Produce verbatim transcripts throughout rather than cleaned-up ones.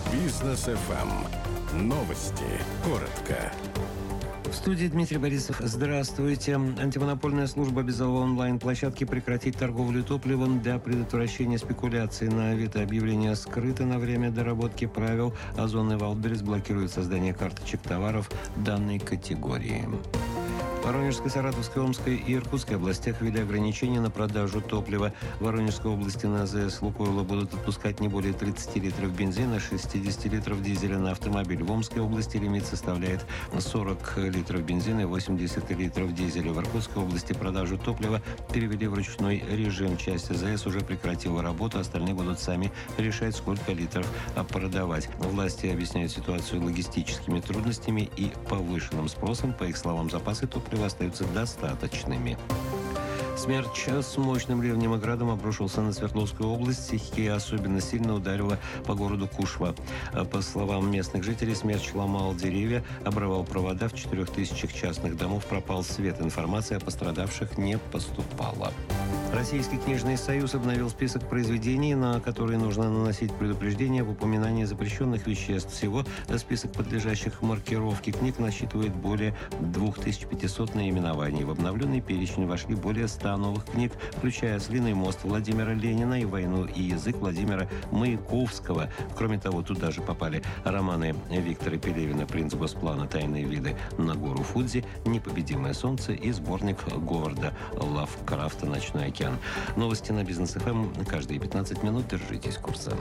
Бизнес эф эм. Новости. Коротко. В студии Дмитрий Борисов. Здравствуйте. Антимонопольная служба обязала онлайн-площадки прекратить торговлю топливом для предотвращения спекуляций. На Авито объявление скрыто на время доработки правил. Озон и Валберес блокируют создание карточек товаров данной категории. В Воронежской, Саратовской, Омской и Иркутской областях ввели ограничения на продажу топлива. В Воронежской области на АЗС «Лукойла» будут отпускать не более тридцати литров бензина, шестидесяти литров дизеля на автомобиль. В Омской области лимит составляет сорок литров бензина и восемьдесят литров дизеля. В Иркутской области продажу топлива перевели в ручной режим. Часть АЗС уже прекратила работу, остальные будут сами решать, сколько литров продавать. Власти объясняют ситуацию логистическими трудностями и повышенным спросом. По их словам, запасы топлива остаются достаточными. Смерч с мощным ливнем и градом обрушился на Свердловскую область. Стихия особенно сильно ударила по городу Кушва. По словам местных жителей, смерч ломал деревья, обрывал провода. В четырех тысячах частных домов пропал свет. Информация о пострадавших не поступала. Российский книжный союз обновил список произведений, на которые нужно наносить предупреждение об упоминании запрещенных веществ. Всего список подлежащих маркировке книг насчитывает более две тысячи пятьсот наименований. В обновленный перечень вошли более ста новых книг, включая «Ослиный мост» Владимира Ленина и «Войну и язык» Владимира Маяковского. Кроме того, туда же попали романы Виктора Пелевина «Принц Госплана. Тайные виды на гору Фудзи», «Непобедимое солнце» и сборник Говарда Лавкрафта «Ночной океан». Новости на Бизнес эф эм каждые пятнадцать минут. Держитесь курса.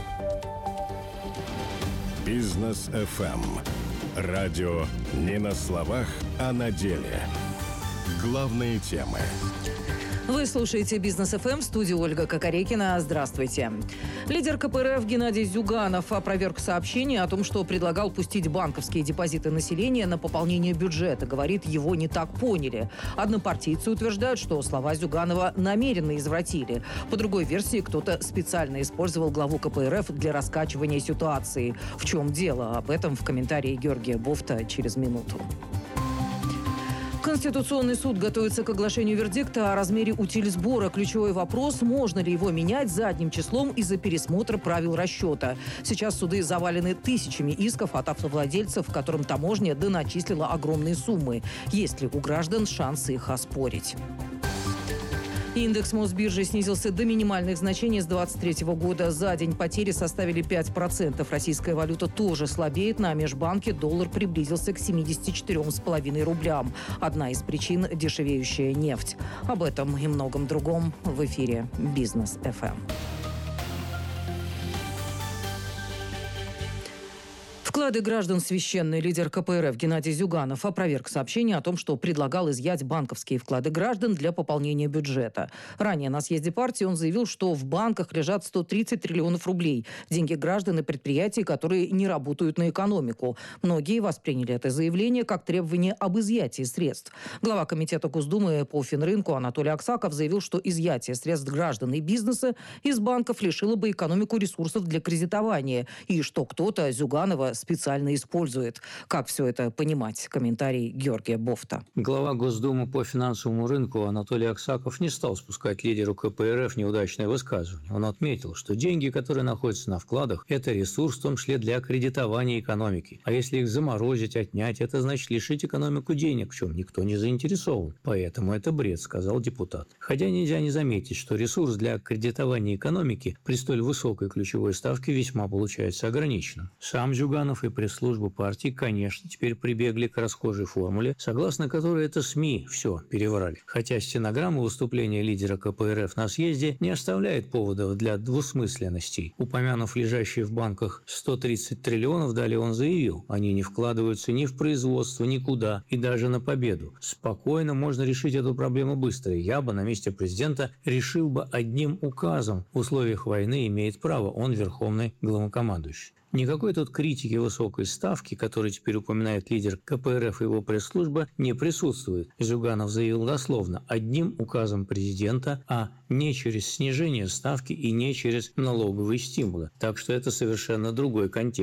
Бизнес эф эм. Радио не на словах, а на деле. Главные темы. Вы слушаете Бизнес эф эм, в студии Ольга Кокорекина. Здравствуйте. Лидер ка пэ эр эф Геннадий Зюганов опроверг сообщение о том, что предлагал пустить банковские депозиты населения на пополнение бюджета. Говорит, его не так поняли. Однопартийцы утверждают, что слова Зюганова намеренно извратили. По другой версии, кто-то специально использовал главу ка пэ эр эф для раскачивания ситуации. В чем дело? Об этом в комментарии Георгия Бофта через минуту. Конституционный суд готовится к оглашению вердикта о размере утильсбора. Ключевой вопрос – можно ли его менять задним числом из-за пересмотра правил расчета. Сейчас суды завалены тысячами исков от автовладельцев, которым таможня доначислила огромные суммы. Есть ли у граждан шансы их оспорить? Индекс Мосбиржи снизился до минимальных значений с двадцать третьего года. За день потери составили пять процентов. Российская валюта тоже слабеет. На межбанке доллар приблизился к семидесяти четырем с половиной рублям. Одна из причин – дешевеющая нефть. Об этом и многом другом в эфире Бизнес эф эм. Вклады граждан священный. Лидер ка пэ эр эф Геннадий Зюганов опроверг сообщение о том, что предлагал изъять банковские вклады граждан для пополнения бюджета. Ранее на съезде партии он заявил, что в банках лежат сто тридцать триллионов рублей. Деньги граждан и предприятий, которые не работают на экономику. Многие восприняли это заявление как требование об изъятии средств. Глава комитета Госдумы по финрынку Анатолий Аксаков заявил, что изъятие средств граждан и бизнеса из банков лишило бы экономику ресурсов для кредитования. И что кто-то Зюганова специально использует. Как все это понимать? Комментарий Георгия Бофта. Глава Госдумы по финансовому рынку Анатолий Аксаков не стал спускать лидеру ка пэ эр эф неудачное высказывание. Он отметил, что деньги, которые находятся на вкладах, это ресурс в том числе для кредитования экономики. А если их заморозить, отнять, это значит лишить экономику денег, в чем никто не заинтересован. Поэтому это бред, сказал депутат. Хотя нельзя не заметить, что ресурс для кредитования экономики при столь высокой ключевой ставке весьма получается ограниченным. Сам Зюганов и пресс-служба партии, конечно, теперь прибегли к расхожей формуле, согласно которой это СМИ все переврали. Хотя стенограмма выступления лидера ка пэ эр эф на съезде не оставляет поводов для двусмысленностей. Упомянув лежащие в банках сто тридцать триллионов, далее он заявил, они не вкладываются ни в производство, никуда, и даже на победу. Спокойно можно решить эту проблему быстро. Я бы на месте президента решил бы одним указом. В условиях войны имеет право, он верховный главнокомандующий. Никакой тут критики высокой ставки, которую теперь упоминает лидер ка пэ эр эф и его пресс-служба, не присутствует. Зюганов заявил дословно, одним указом президента, а не через снижение ставки и не через налоговые стимулы. Так что это совершенно другой контекст.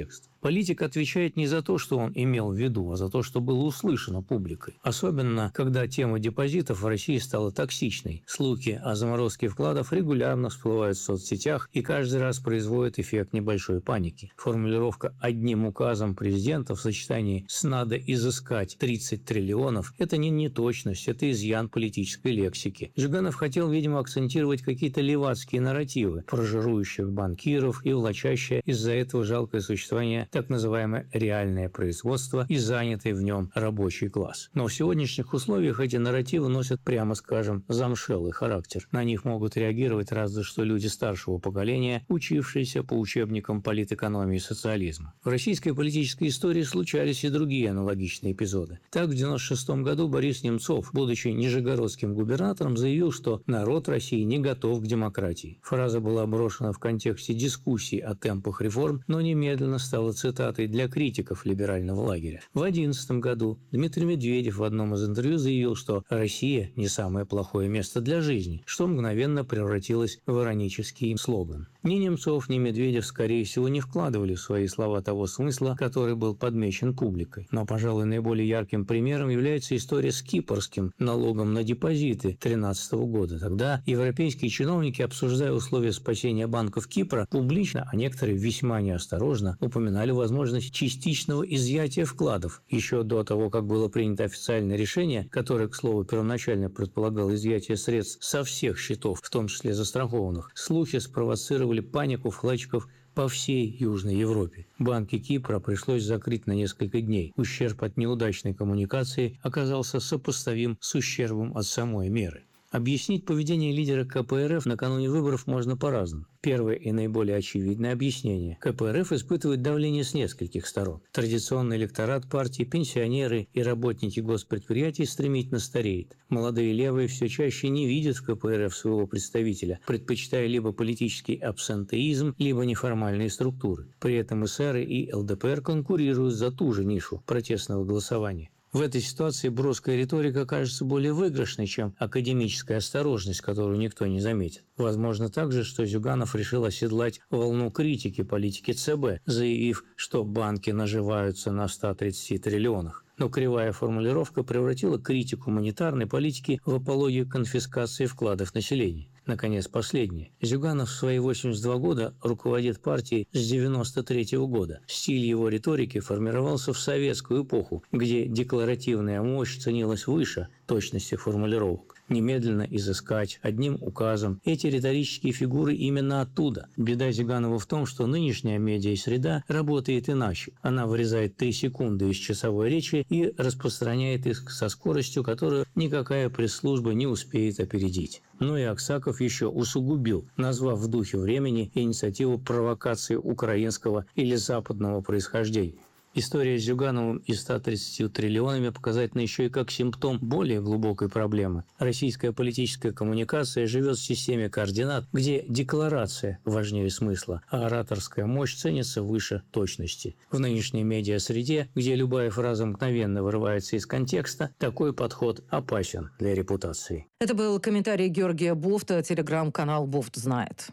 Политик отвечает не за то, что он имел в виду, а за то, что было услышано публикой. Особенно, когда тема депозитов в России стала токсичной. Слухи о заморозке вкладов регулярно всплывают в соцсетях и каждый раз производят эффект небольшой паники. Формулировка «одним указом президента» в сочетании с «надо изыскать тридцать триллионов» – это не неточность, это изъян политической лексики. Зюганов хотел, видимо, акцентировать какие-то левацкие нарративы про жирующих банкиров и влачащее из-за этого жалкое существование так называемое реальное производство и занятый в нем рабочий класс. Но в сегодняшних условиях эти нарративы носят, прямо скажем, замшелый характер. На них могут реагировать разве что люди старшего поколения, учившиеся по учебникам политэкономии и социализма. В российской политической истории случались и другие аналогичные эпизоды. Так, в девяносто шестом году Борис Немцов, будучи нижегородским губернатором, заявил, что народ России не готов к демократии. Фраза была брошена в контексте дискуссий о темпах реформ, но немедленно стала цитатой для критиков либерального лагеря. В две тысячи одиннадцатом году Дмитрий Медведев в одном из интервью заявил, что Россия не самое плохое место для жизни, что мгновенно превратилось в иронический слоган. Ни Немцов, ни Медведев, скорее всего, не вкладывали в свои слова того смысла, который был подмечен публикой. Но, пожалуй, наиболее ярким примером является история с кипрским налогом на депозиты две тысячи тринадцатого года. Тогда европейские чиновники, обсуждая условия спасения банков Кипра, публично, а некоторые весьма неосторожно, упоминали возможность частичного изъятия вкладов. Еще до того, как было принято официальное решение, которое, к слову, первоначально предполагало изъятие средств со всех счетов, в том числе застрахованных, слухи спровоцировали панику вкладчиков по всей Южной Европе. Банки Кипра пришлось закрыть на несколько дней. Ущерб от неудачной коммуникации оказался сопоставим с ущербом от самой меры. Объяснить поведение лидера ка пэ эр эф накануне выборов можно по-разному. Первое и наиболее очевидное объяснение. ка пэ эр эф испытывает давление с нескольких сторон. Традиционный электорат партии, пенсионеры и работники госпредприятий стремительно стареет. Молодые левые все чаще не видят в ка пэ эр эф своего представителя, предпочитая либо политический абсентеизм, либо неформальные структуры. При этом эсеры и эл дэ пэ эр конкурируют за ту же нишу протестного голосования. В этой ситуации броская риторика кажется более выигрышной, чем академическая осторожность, которую никто не заметит. Возможно также, что Зюганов решил оседлать волну критики политики цэ бэ, заявив, что банки наживаются на ста тридцати триллионах. Но кривая формулировка превратила критику монетарной политики в апологию конфискации вкладов населения. Наконец, последнее. Зюганов в свои восемьдесят два года руководит партией с девяносто третьего года. Стиль его риторики формировался в советскую эпоху, где декларативная мощь ценилась выше точности формулировок. Немедленно изыскать, одним указом. Эти риторические фигуры именно оттуда. Беда Зюганова в том, что нынешняя медиа-среда работает иначе. Она вырезает три секунды из часовой речи и распространяет их со скоростью, которую никакая пресс-служба не успеет опередить. Ну и Аксаков еще усугубил, назвав в духе времени инициативу провокации украинского или западного происхождения. История с Зюгановым и ста тридцатью триллионами показательна еще и как симптом более глубокой проблемы. Российская политическая коммуникация живет в системе координат, где декларация важнее смысла, а ораторская мощь ценится выше точности. В нынешней медиа-среде, где любая фраза мгновенно вырывается из контекста, такой подход опасен для репутации. Это был комментарий Георгия Бофта, телеграм-канал «Бофт знает».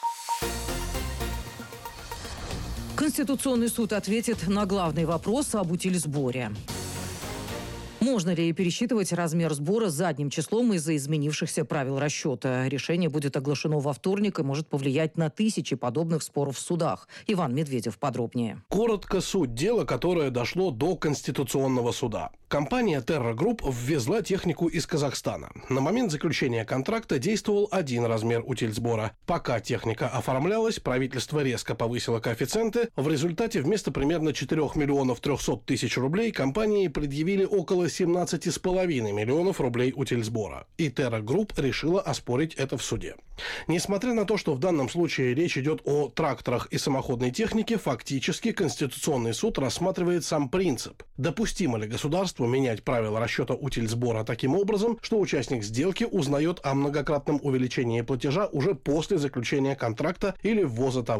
Конституционный суд ответит на главный вопрос об утильсборе. Можно ли пересчитывать размер сбора задним числом из-за изменившихся правил расчета? Решение будет оглашено во вторник и может повлиять на тысячи подобных споров в судах. Иван Медведев подробнее. Коротко суть дела, которое дошло до Конституционного суда. Компания Terra Group ввезла технику из Казахстана. На момент заключения контракта действовал один размер утильсбора. Пока техника оформлялась, правительство резко повысило коэффициенты. В результате вместо примерно четырёх миллионов трёхсот тысяч рублей компании предъявили около семнадцати с половиной миллионов рублей утильсбора. И Terra Group решила оспорить это в суде. Несмотря на то, что в данном случае речь идет о тракторах и самоходной технике, фактически Конституционный суд рассматривает сам принцип. Допустимо ли государству менять правила расчета утильсбора таким образом, что участник сделки узнает о многократном увеличении платежа уже после заключения контракта или ввоза товара.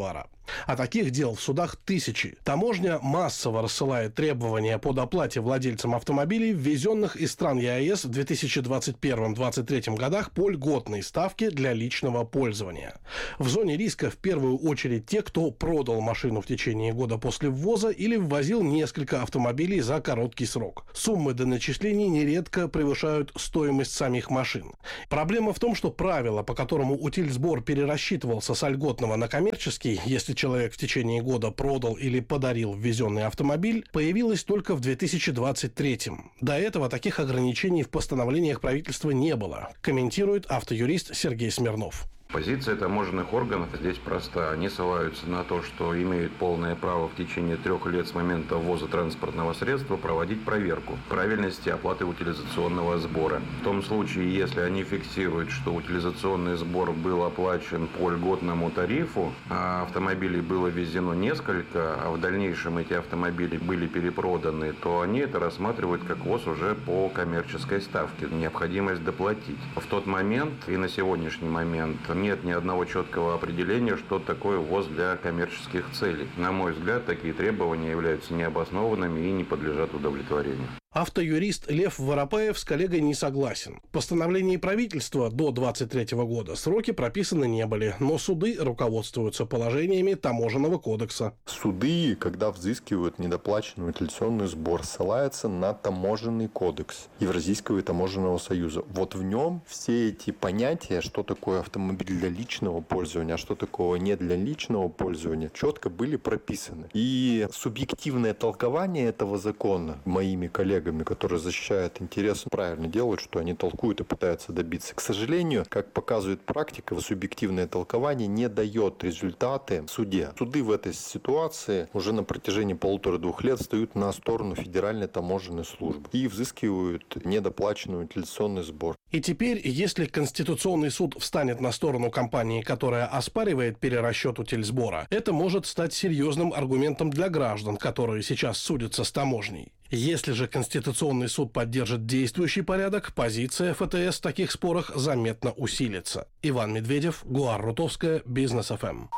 А таких дел в судах тысячи. Таможня массово рассылает требования по доплате владельцам автомобилей, ввезенных из стран ЕАЭС в две тысячи двадцать первом — две тысячи двадцать третьем годах по льготной ставке для личного пользования. В зоне риска в первую очередь те, кто продал машину в течение года после ввоза или ввозил несколько автомобилей за короткий срок. Суммы доначислений нередко превышают стоимость самих машин. Проблема в том, что правило, по которому утильсбор перерасчитывался с льготного на коммерческий, если человек в течение года продал или подарил ввезенный автомобиль, появилось только в две тысячи двадцать третьем. До этого таких ограничений в постановлениях правительства не было, комментирует автоюрист Сергей Смирнов. Позиция таможенных органов здесь проста. Они ссылаются на то, что имеют полное право в течение трех лет с момента ввоза транспортного средства проводить проверку правильности оплаты утилизационного сбора. В том случае, если они фиксируют, что утилизационный сбор был оплачен по льготному тарифу, а автомобилей было ввезено несколько, а в дальнейшем эти автомобили были перепроданы, то они это рассматривают как ввоз уже по коммерческой ставке. Необходимость доплатить. В тот момент и на сегодняшний момент нет ни одного четкого определения, что такое ввоз для коммерческих целей. На мой взгляд, такие требования являются необоснованными и не подлежат удовлетворению. Автоюрист Лев Воропаев с коллегой не согласен. В постановлении правительства до двадцать третьего года сроки прописаны не были, но суды руководствуются положениями Таможенного кодекса. Суды, когда взыскивают недоплаченный утилизационный сбор, ссылаются на Таможенный кодекс Евразийского таможенного союза. Вот в нем все эти понятия, что такое автомобиль для личного пользования, а что такое не для личного пользования, четко были прописаны. И субъективное толкование этого закона моими коллегами, которые защищают интересы, правильно делают, что они толкуют и пытаются добиться. К сожалению, как показывает практика, субъективное толкование не дает результаты в суде. Суды в этой ситуации уже на протяжении полутора-двух лет встают на сторону Федеральной таможенной службы и взыскивают недоплаченный утилизационный сбор. И теперь, если Конституционный суд встанет на сторону компании, которая оспаривает перерасчет утильсбора, это может стать серьезным аргументом для граждан, которые сейчас судятся с таможней. Если же Конституционный суд поддержит действующий порядок, позиция ФТС в таких спорах заметно усилится. Иван Медведев, Гуар Рутовская, Бизнес эф эм.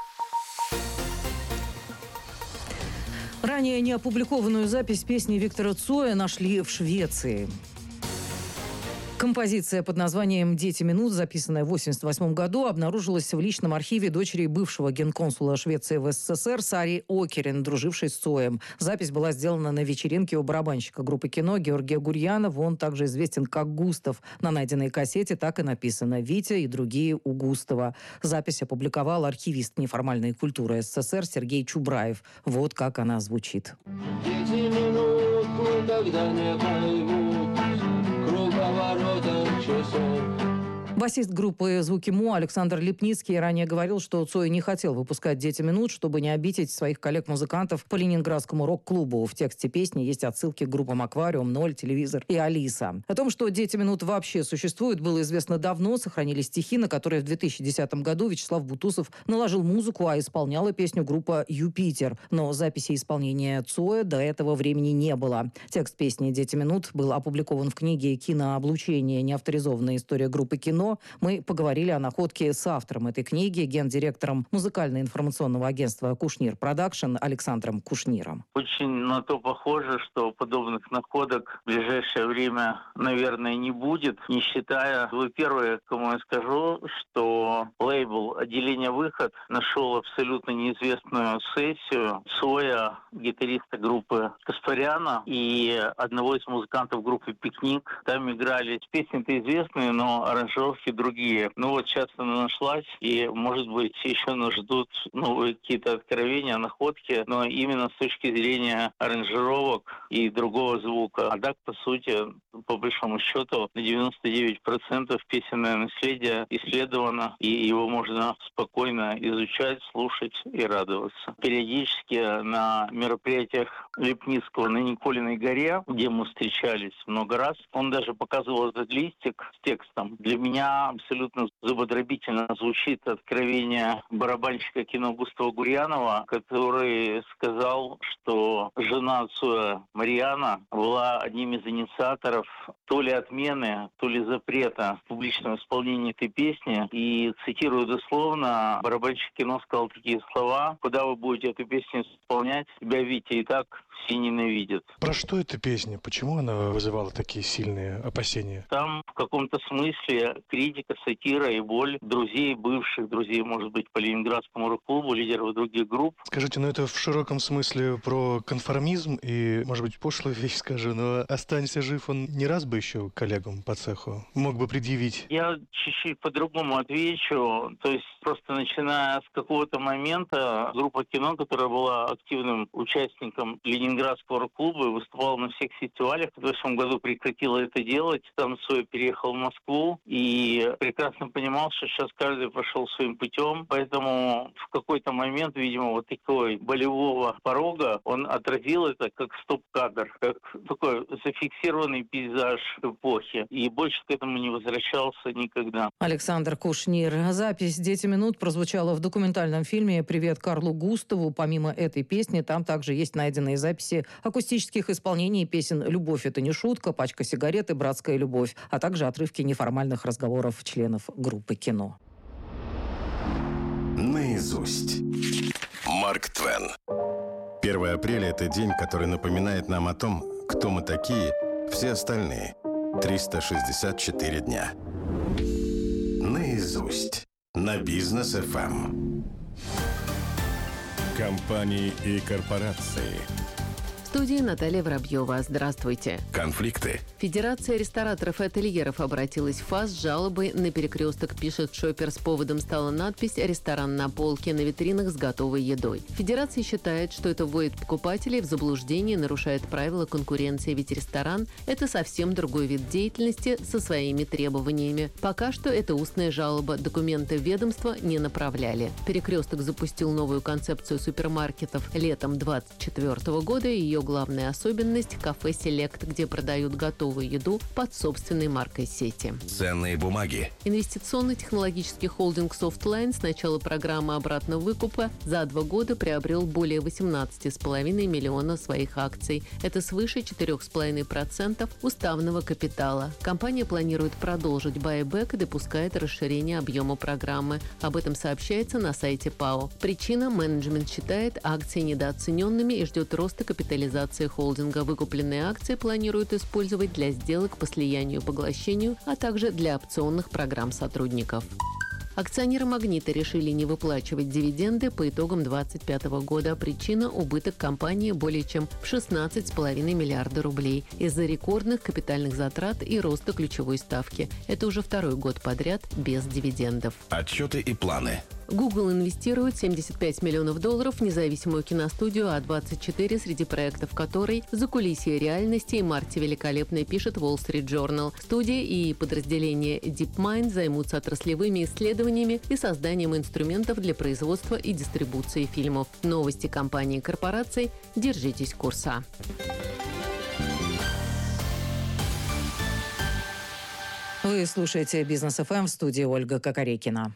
Ранее неопубликованную запись песни Виктора Цоя нашли в Швеции. Композиция под названием «Дети минут», записанная в восемьдесят восьмом году, обнаружилась в личном архиве дочери бывшего генконсула Швеции в СССР Сари Окерен, дружившей с Цоем. Запись была сделана на вечеринке у барабанщика группы «Кино» Георгия Гурьянова. Он также известен как Густав. На найденной кассете так и написано «Витя и другие у Густава». Запись опубликовал архивист неформальной культуры СССР Сергей Чубраев. Вот как она звучит. Дети минут, когда не поймут круговоротом часов. Басист группы «Звуки Мо» Александр Лепницкий ранее говорил, что Цой не хотел выпускать «Дети минут», чтобы не обидеть своих коллег-музыкантов по ленинградскому рок-клубу. В тексте песни есть отсылки к группам «Аквариум», «Ноль», «Телевизор» и «Алиса». О том, что «Дети минут» вообще существуют, было известно давно. Сохранились стихи, на которые в две тысячи десятом году Вячеслав Бутусов наложил музыку, а исполняла песню группа «Юпитер». Но записи исполнения Цоя до этого времени не было. Текст песни «Дети минут» был опубликован в книге «Кинооблучение. Неавторизованная история группы «Кино». Мы поговорили о находке с автором этой книги, гендиректором музыкально-информационного агентства «Кушнир Продакшн» Александром Кушниром. Очень на то похоже, что подобных находок в ближайшее время, наверное, не будет, не считая, вы первые, кому я скажу, что лейбл «Отделение Выход» нашел абсолютно неизвестную сессию Цоя, гитариста группы Каспаряна, и одного из музыкантов группы «Пикник». Там играли песни-то известные, но аранжировки другие. Ну вот сейчас она нашлась, и, может быть, еще нас ждут новые какие-то откровения, находки, но именно с точки зрения аранжировок и другого звука. А так, по сути, по большому счету, на девяносто девять процентов песенное наследие исследовано, и его можно спокойно изучать, слушать и радоваться. Периодически на мероприятиях Лепницкого на Николиной горе, где мы встречались много раз, он даже показывал этот листик с текстом. Для меня меня абсолютно зубодробительно звучит откровение барабанщика кино Густава Гурьянова, который сказал, что жена Цоя Марианна была одним из инициаторов то ли отмены, то ли запрета публичного исполнения этой песни. И, цитирую дословно, барабанщик кино сказал такие слова: «Куда вы будете эту песню исполнять? Тебя, Витя, и так все ненавидят». Про что эта песня? Почему она вызывала такие сильные опасения? Там в каком-то смысле критика, сатира и боль друзей, бывших друзей, может быть, по Ленинградскому рок-клубу, лидеров других групп. Скажите, ну это в широком смысле про конформизм и, может быть, пошлую вещь скажу, но «Останься жив» он не раз бы еще коллегам по цеху мог бы предъявить? Я чуть-чуть по-другому отвечу. То есть просто начиная с какого-то момента группа кино, которая была активным участником Ленинградского рок-клуба и выступала на всех фестивалях, в прошлом году прекратила это делать. Там Цой переехал в Москву и прекрасно понимал, что сейчас каждый пошел своим путем. Поэтому в какой-то момент, видимо, вот такой болевого порога он отразил это как стоп-кадр, как такой зафиксированный пейзаж эпохи. И больше к этому не возвращался никогда. Александр Кушнир. Запись «Дети минут» прозвучала в документальном фильме «Привет Карлу Густаву». Помимо этой песни, там также есть найденные записи акустических исполнений песен «Любовь – это не шутка», «Пачка сигарет» и «Братская любовь», а также отрывки неформальных разговоров членов группы кино. Наизусть. Марк Твен. первое апреля – это день, который напоминает нам о том, кто мы такие, все остальные. триста шестьдесят четыре дня. Наизусть. На Бизнес эф эм. Компании и корпорации. В студии Наталья Воробьева. Здравствуйте. Конфликты. Федерация рестораторов и ательеров обратилась в ФАС с жалобой на перекресток, пишет Шопер. С поводом стала надпись «Ресторан на полке» на витринах с готовой едой. Федерация считает, что это вводит покупателей в заблуждение, нарушает правила конкуренции, ведь ресторан – это совсем другой вид деятельности со своими требованиями. Пока что это устная жалоба, документы в ведомство не направляли. Перекресток запустил новую концепцию супермаркетов летом двадцать четвёртого года. Ее главная особенность – кафе «Селект», где продают готовую еду под собственной маркой сети. Ценные бумаги. Инвестиционно-технологический холдинг Softline с начала программы обратного выкупа за два года приобрел более восемнадцать целых пять десятых миллиона своих акций. Это свыше четыре целых пять десятых процента уставного капитала. Компания планирует продолжить байбек и допускает расширение объема программы. Об этом сообщается на сайте ПАО. Причина – менеджмент считает акции недооцененными и ждет роста капитализации холдинга. Выкупленные акции планируют использовать для сделок по слиянию и поглощению, а также для опционных программ сотрудников. Акционеры «Магнита» решили не выплачивать дивиденды по итогам две тысячи двадцать пятого года. Причина – убыток компании более чем в шестнадцать целых пять десятых миллиарда рублей из-за рекордных капитальных затрат и роста ключевой ставки. Это уже второй год подряд без дивидендов. Отчеты и планы. Google инвестирует семьдесят пять миллионов долларов в независимую киностудию А двадцать четыре, среди проектов которой «Закулисье реальности» и «Марти Великолепная», пишет Wall Street Journal. Студия и подразделение DeepMind займутся отраслевыми исследованиями и созданием инструментов для производства и дистрибуции фильмов. Новости компаний и корпораций. Держитесь курса. Вы слушаете «Бизнес эф эм», в студии Ольга Кокорекина.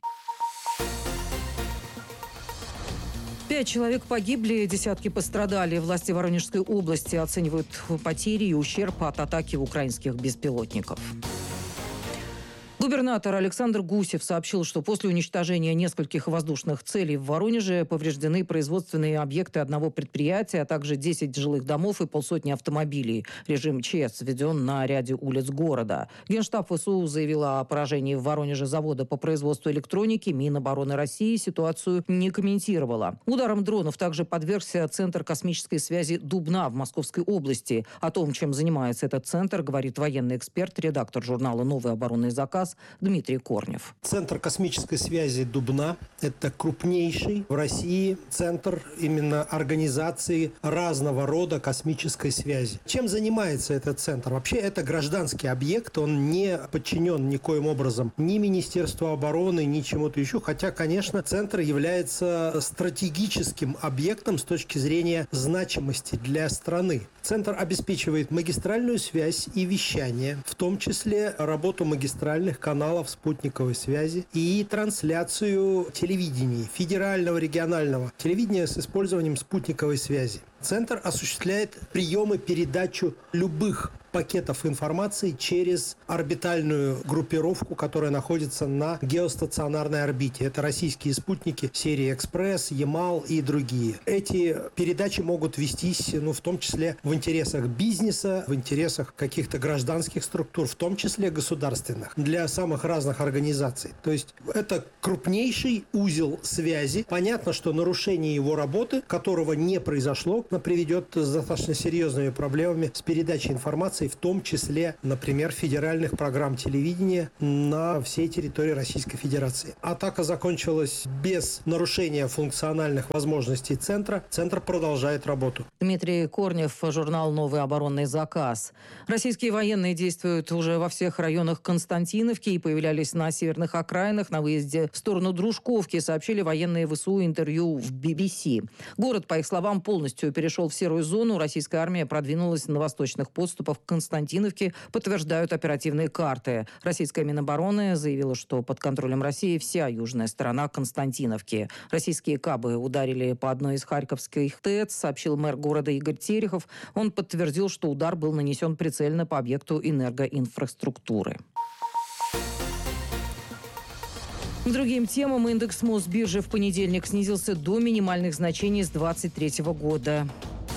Пять человек погибли, десятки пострадали. Власти Воронежской области оценивают потери и ущерб от атаки украинских беспилотников. Губернатор Александр Гусев сообщил, что после уничтожения нескольких воздушных целей в Воронеже повреждены производственные объекты одного предприятия, а также десять жилых домов и полсотни автомобилей. Режим ЧС введен на ряде улиц города. Генштаб ВСУ заявил о поражении в Воронеже завода по производству электроники. Минобороны России ситуацию не комментировала. Ударом дронов также подвергся Центр космической связи Дубна в Московской области. О том, чем занимается этот центр, говорит военный эксперт, редактор журнала «Новый оборонный заказ» Дмитрий Корнев. Центр космической связи Дубна – это крупнейший в России центр именно организации разного рода космической связи. Чем занимается этот центр? Вообще это гражданский объект, он не подчинен никоим образом ни Министерству обороны, ни чему-то еще, хотя, конечно, центр является стратегическим объектом с точки зрения значимости для страны. Центр обеспечивает магистральную связь и вещание, в том числе работу магистральных каналов спутниковой связи и трансляцию телевидения, федерального, регионального телевидения с использованием спутниковой связи. Центр осуществляет прием и передачу любых пакетов информации через орбитальную группировку, которая находится на геостационарной орбите. Это российские спутники серии «Экспресс», «Ямал» и другие. Эти передачи могут вестись, ну, в том числе в интересах бизнеса, в интересах каких-то гражданских структур, в том числе государственных, для самых разных организаций. То есть это крупнейший узел связи. Понятно, что нарушение его работы, которого не произошло, приведет с достаточно серьезными проблемами с передачей информации, в том числе, например, федеральных программ телевидения на всей территории Российской Федерации. Атака закончилась без нарушения функциональных возможностей Центра. Центр продолжает работу. Дмитрий Корнев, журнал «Новый оборонный заказ». Российские военные действуют уже во всех районах Константиновки и появлялись на северных окраинах на выезде в сторону Дружковки, сообщили военные ВСУ интервью в би би си. Город, по их словам, полностью перешел в серую зону. Российская армия продвинулась на восточных подступах к Константиновке, подтверждают оперативные карты. Российская Минобороны заявила, что под контролем России вся южная сторона Константиновки. Российские кабы ударили по одной из харьковских ТЭЦ, сообщил мэр города Игорь Терехов. Он подтвердил, что удар был нанесен прицельно по объекту энергоинфраструктуры. К другим темам индекс Мосбиржи в понедельник снизился до минимальных значений с двадцать третьего года.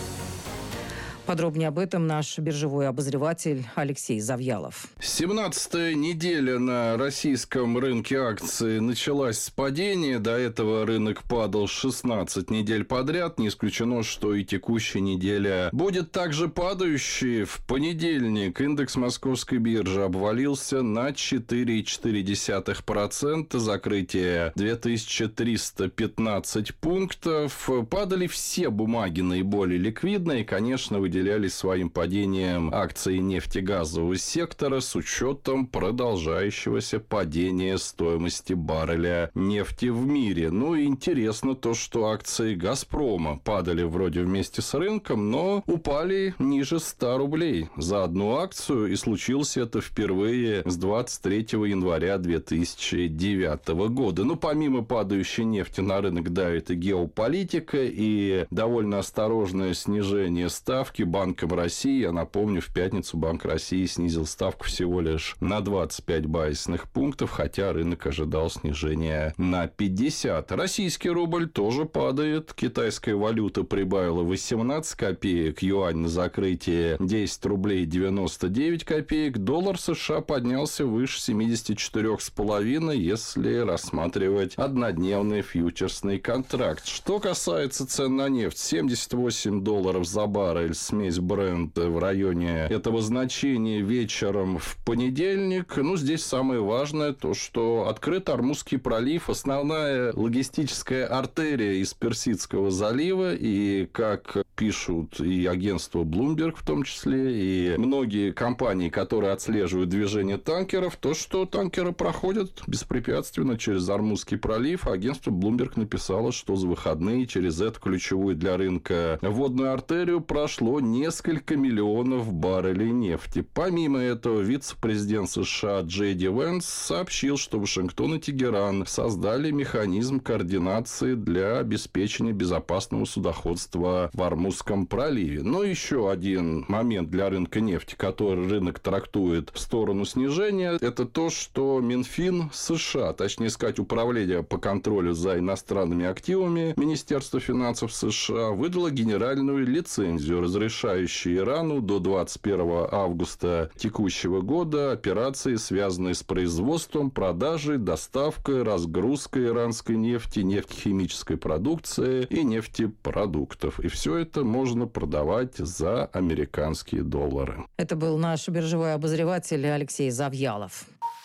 Подробнее об этом наш биржевой обозреватель Алексей Завьялов. семнадцатая неделя на российском рынке акций началась с падения. До этого рынок падал шестнадцать недель подряд. Не исключено, что и текущая неделя будет также падающей. В понедельник индекс Московской биржи обвалился на четыре целых четыре десятых процента. Закрытие две тысячи триста пятнадцать пунктов. Падали все бумаги наиболее ликвидные. Конечно, выделялись выделялись своим падением акции нефтегазового сектора с учетом продолжающегося падения стоимости барреля нефти в мире. Ну и интересно то, что акции «Газпрома» падали вроде вместе с рынком, но упали ниже ста рублей за одну акцию, и случилось это впервые с двадцать третьего января две тысячи девятого года. Ну, помимо падающей нефти на рынок давит и геополитика, и довольно осторожное снижение ставки Банком России. Я напомню, в пятницу Банк России снизил ставку всего лишь на двадцать пять базисных пунктов, хотя рынок ожидал снижения на пятьдесят. Российский рубль тоже падает. Китайская валюта прибавила восемнадцать копеек. Юань на закрытие десять рублей девяносто девять копеек. Доллар США поднялся выше семьдесят четыре с половиной, если рассматривать однодневный фьючерсный контракт. Что касается цен на нефть, семьдесят восемь долларов за баррель, смесь Brent в районе этого значения вечером в понедельник. Ну, здесь самое важное то, что открыт Ормузский пролив, основная логистическая артерия из Персидского залива, и, как пишут и агентство Bloomberg в том числе, и многие компании, которые отслеживают движение танкеров, то, что танкеры проходят беспрепятственно через Ормузский пролив. Агентство Bloomberg написало, что за выходные через эту ключевую для рынка водную артерию прошло несколько миллионов баррелей нефти. Помимо этого, вице-президент США Джей Ди Венс сообщил, что Вашингтон и Тегеран создали механизм координации для обеспечения безопасного судоходства в Ормузском проливе. Но еще один момент для рынка нефти, который рынок трактует в сторону снижения, это то, что Минфин США, точнее сказать, Управление по контролю за иностранными активами Министерства финансов США, выдало генеральную лицензию, разрешающую Ирану до двадцать первого августа текущего года операции, связанные с производством, продажей, доставкой, разгрузкой иранской нефти, нефтехимической продукции и нефтепродуктов. И все это можно продавать за американские доллары. Это был наш биржевой обозреватель Алексей Завьялов.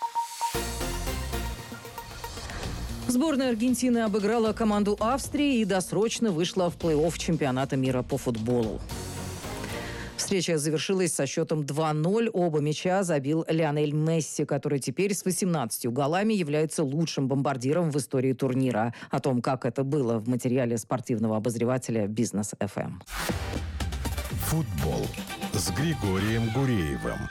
Сборная Аргентины обыграла команду Австрии и досрочно вышла в плей-офф чемпионата мира по футболу. Встреча завершилась со счетом два ноль. Оба мяча забил Лионель Месси, который теперь с восемнадцатью голами является лучшим бомбардиром в истории турнира. О том, как это было, в материале спортивного обозревателя «Бизнес эф эм». Футбол с Григорием Гуреевым.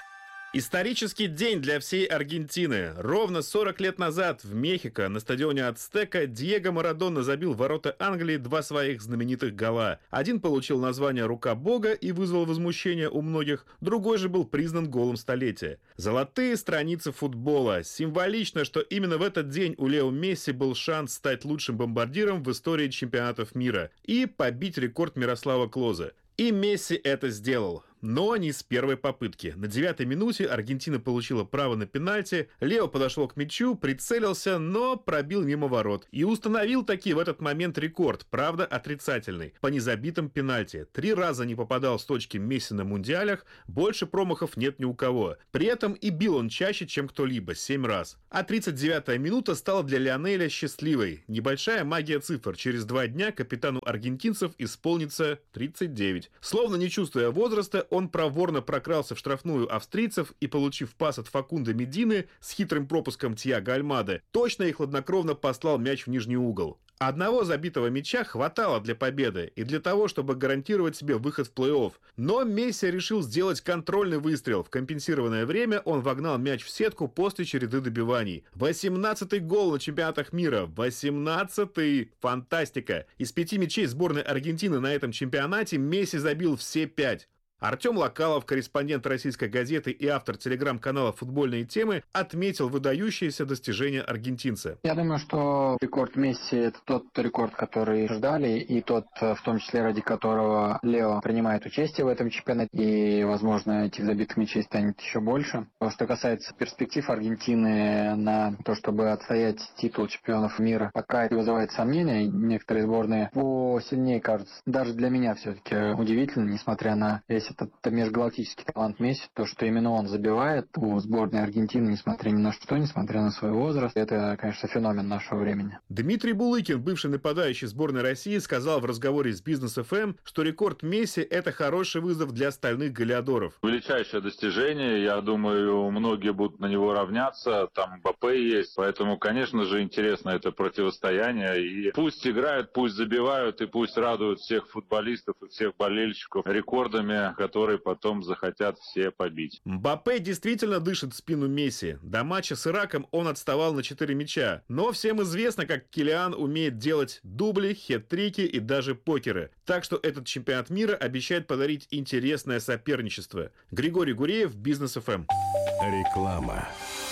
Исторический день для всей Аргентины. Ровно сорок лет назад в Мехико на стадионе Ацтека Диего Марадона забил в ворота Англии два своих знаменитых гола. Один получил название «Рука Бога» и вызвал возмущение у многих, другой же был признан голом столетия. Золотые страницы футбола. Символично, что именно в этот день у Лео Месси был шанс стать лучшим бомбардиром в истории чемпионатов мира и побить рекорд Мирослава Клозе. И Месси это сделал. Но не с первой попытки. На девятой минуте Аргентина получила право на пенальти. Лео подошел к мячу, прицелился, но пробил мимо ворот. И установил таки в этот момент рекорд, правда отрицательный, по незабитым пенальти. Три раза не попадал с точки Месси на мундиалях, больше промахов нет ни у кого. При этом и бил он чаще, чем кто-либо, семь раз. А тридцать девятая минута стала для Лионеля счастливой. Небольшая магия цифр. Через два дня капитану аргентинцев исполнится тридцать девять. Словно не чувствуя возраста, он проворно прокрался в штрафную австрийцев и, получив пас от Факунда Медины с хитрым пропуском Тьяго Альмады, точно и хладнокровно послал мяч в нижний угол. Одного забитого мяча хватало для победы и для того, чтобы гарантировать себе выход в плей-офф. Но Месси решил сделать контрольный выстрел. В компенсированное время он вогнал мяч в сетку после череды добиваний. восемнадцатый гол на чемпионатах мира. восемнадцатый! Фантастика! Из пяти мячей сборной Аргентины на этом чемпионате Месси забил все пять. Артем Локалов, корреспондент «Российской газеты» и автор телеграм-канала «Футбольные темы», отметил выдающиеся достижения аргентинца. Я думаю, что рекорд Месси – это тот рекорд, который ждали, и тот, в том числе, ради которого Лео принимает участие в этом чемпионате, и, возможно, этих забитых мячей станет еще больше. Что касается перспектив Аргентины на то, чтобы отстоять титул чемпионов мира, пока это вызывает сомнения, некоторые сборные посильнее кажутся. Даже для меня все-таки удивительно, несмотря на весь этот межгалактический талант Месси, то, что именно он забивает у сборной Аргентины, несмотря ни на что, несмотря на свой возраст, это, конечно, феномен нашего времени. Дмитрий Булыкин, бывший нападающий сборной России, сказал в разговоре с Бизнес эф эм, что рекорд Месси – это хороший вызов для остальных голеадоров. Величайшее достижение, я думаю, многие будут на него равняться, там Мбаппе есть, поэтому, конечно же, интересно это противостояние, и пусть играют, пусть забивают, и пусть радуют всех футболистов и всех болельщиков рекордами, которые потом захотят все побить. Мбаппе действительно дышит в спину Месси. До матча с Ираком он отставал на четыре мяча. Но всем известно, как Килиан умеет делать дубли, хет-трики и даже покеры. Так что этот чемпионат мира обещает подарить интересное соперничество. Григорий Гуреев, Бизнес эф эм. Реклама.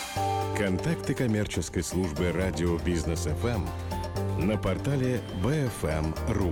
Контакты коммерческой службы радио Бизнес эф эм на портале би эф эм точка ру.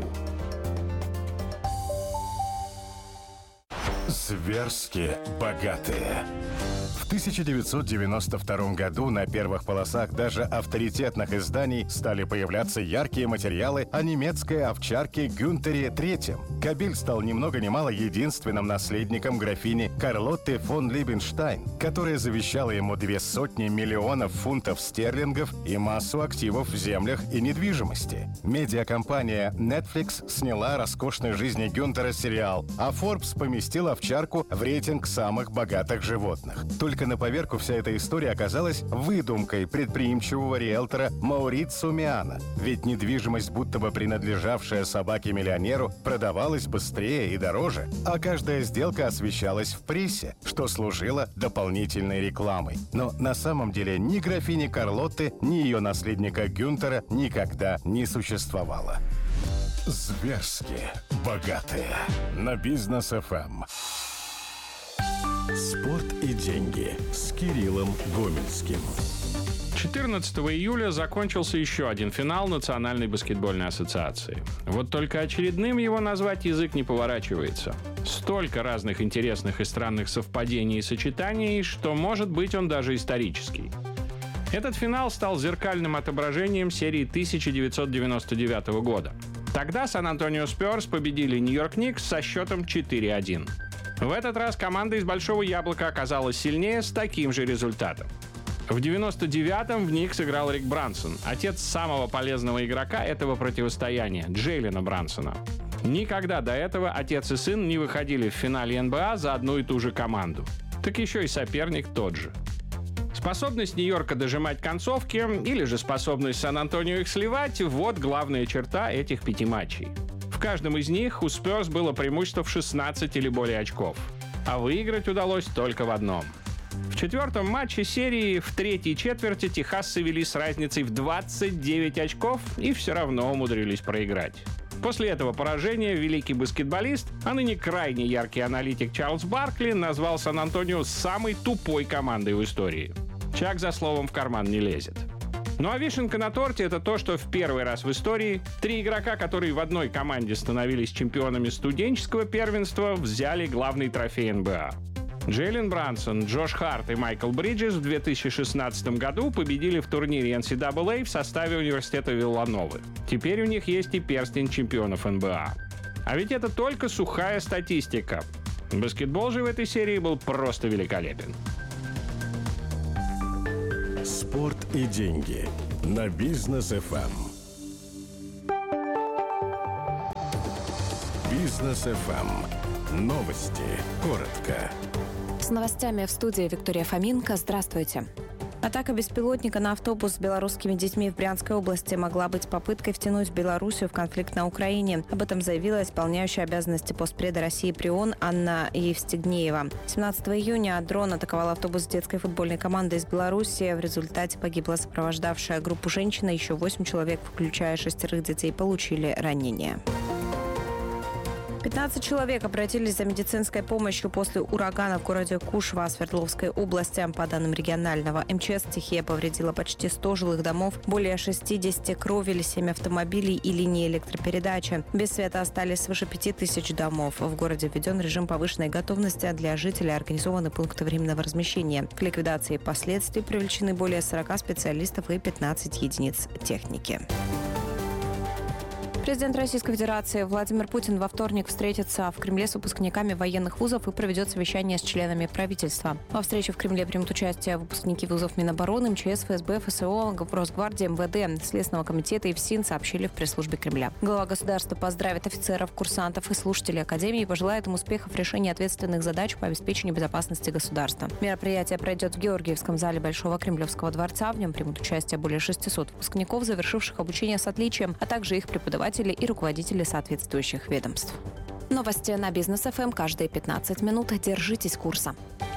Зверски богатые. В тысяча девятьсот девяносто втором году на первых полосах даже авторитетных изданий стали появляться яркие материалы о немецкой овчарке Гюнтере третьем. Кабель стал ни много ни мало единственным наследником графини Карлотты фон Либенштайн, которая завещала ему две сотни миллионов фунтов стерлингов и массу активов в землях и недвижимости. Медиакомпания Netflix сняла о роскошной жизни Гюнтера сериал, а Forbes поместил овчарку в рейтинг самых богатых животных. Только на поверку вся эта история оказалась выдумкой предприимчивого риэлтора Маурицио Миана. Ведь недвижимость, будто бы принадлежавшая собаке-миллионеру, продавалась быстрее и дороже, а каждая сделка освещалась в прессе, что служило дополнительной рекламой. Но на самом деле ни графини Карлотты, ни ее наследника Гюнтера никогда не существовало. Зверски богатые. На Бизнес эф эм. Спорт и деньги с Кириллом Гомельским. четырнадцатого июля закончился еще один финал Национальной баскетбольной ассоциации. Вот только очередным его назвать язык не поворачивается. Столько разных интересных и странных совпадений и сочетаний, что, может быть, он даже исторический. Этот финал стал зеркальным отображением серии тысяча девятьсот девяносто девятого года. Тогда Сан-Антонио Спёрс победили Нью-Йорк Никс со счетом четыре один. В этот раз команда из Большого Яблока оказалась сильнее с таким же результатом. В девяносто девятом в Никс играл Рик Брансон, отец самого полезного игрока этого противостояния, Джейлена Брансона. Никогда до этого отец и сын не выходили в финале эн бэ а за одну и ту же команду. Так еще и соперник тот же. Способность Нью-Йорка дожимать концовки или же способность Сан-Антонио их сливать – вот главная черта этих пяти матчей. В каждом из них у Спёрс было преимущество в шестнадцать или более очков. А выиграть удалось только в одном. В четвертом матче серии в третьей четверти техасцы вели с разницей в двадцать девять очков и все равно умудрились проиграть. После этого поражения великий баскетболист, а ныне крайне яркий аналитик Чарльз Баркли назвал Сан-Антонио самой тупой командой в истории. Чак за словом в карман не лезет. Ну а вишенка на торте — это то, что в первый раз в истории три игрока, которые в одной команде становились чемпионами студенческого первенства, взяли главный трофей эн бэ а. Джейлен Брансон, Джош Харт и Майкл Бриджес в две тысячи шестнадцатом году победили в турнире эн си эй эй в составе университета Виллановы. Теперь у них есть и перстень чемпионов эн бэ а. А ведь это только сухая статистика. Баскетбол же в этой серии был просто великолепен. Спорт и деньги на Бизнес эф эм. Бизнес эф эм. Новости. Коротко. С новостями в студии Виктория Фоменко. Здравствуйте. Атака беспилотника на автобус с белорусскими детьми в Брянской области могла быть попыткой втянуть Белоруссию в конфликт на Украине. Об этом заявила исполняющая обязанности постпреда России при ООН Анна Евстигнеева. семнадцатого июня дрон атаковал автобус с детской футбольной командой из Белоруссии. В результате погибла сопровождавшая группу женщина. Еще восемь человек, включая шестерых детей, получили ранения. пятнадцать человек обратились за медицинской помощью после урагана в городе Кушва Свердловской области. По данным регионального эм че эс, стихия повредила почти сто жилых домов, более шестьдесят кровель, семь автомобилей и линии электропередачи. Без света остались свыше пяти тысяч домов. В городе введен режим повышенной готовности, для жителей организованы пункты временного размещения. К ликвидации последствий привлечены более сорока специалистов и пятнадцать единиц техники. Президент Российской Федерации Владимир Путин во вторник встретится в Кремле с выпускниками военных вузов и проведет совещание с членами правительства. Во встрече в Кремле примут участие выпускники вузов Минобороны, эм че эс, эф эс бэ, эф эс о, Росгвардии, эм вэ дэ, Следственного комитета и ФСИН, сообщили в пресс-службе Кремля. Глава государства поздравит офицеров, курсантов и слушателей Академии и пожелает им успехов в решении ответственных задач по обеспечению безопасности государства. Мероприятие пройдет в Георгиевском зале Большого Кремлевского дворца. В нем примут участие более шестисот выпускников, завершивших обучение с отличием, а также их преподаватели и руководители соответствующих ведомств. Новости на Бизнес эф эм каждые пятнадцать минут. Держитесь курса.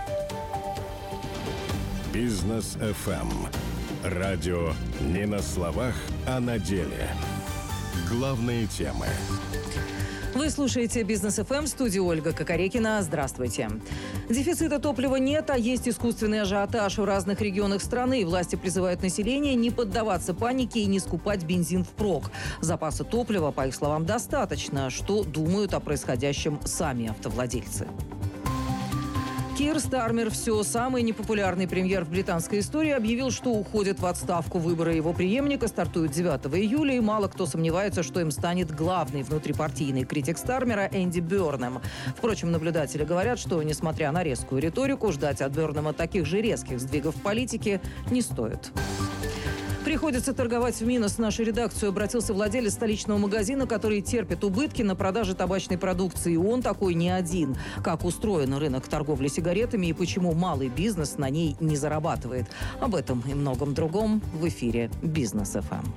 Бизнес эф эм. Радио не на словах, а на деле. Главные темы. Вы слушаете Бизнес эф эм, в студии Ольга Кокорекина. Здравствуйте. Дефицита топлива нет, а есть искусственный ажиотаж в разных регионах страны. Власти призывают население не поддаваться панике и не скупать бензин впрок. Запаса топлива, по их словам, достаточно. Что думают о происходящем сами автовладельцы? Кир Стармер, все самый непопулярный премьер в британской истории, объявил, что уходит в отставку. Выборы его преемника стартуют девятого июля, и мало кто сомневается, что им станет главный внутрипартийный критик Стармера Энди Бёрнэм. Впрочем, наблюдатели говорят, что, несмотря на резкую риторику, ждать от Бёрнэма таких же резких сдвигов в политике не стоит. Приходится торговать в минус. В нашу редакцию обратился владелец столичного магазина, который терпит убытки на продаже табачной продукции. И он такой не один. Как устроен рынок торговли сигаретами и почему малый бизнес на ней не зарабатывает. Об этом и многом другом в эфире Бизнес эф эм.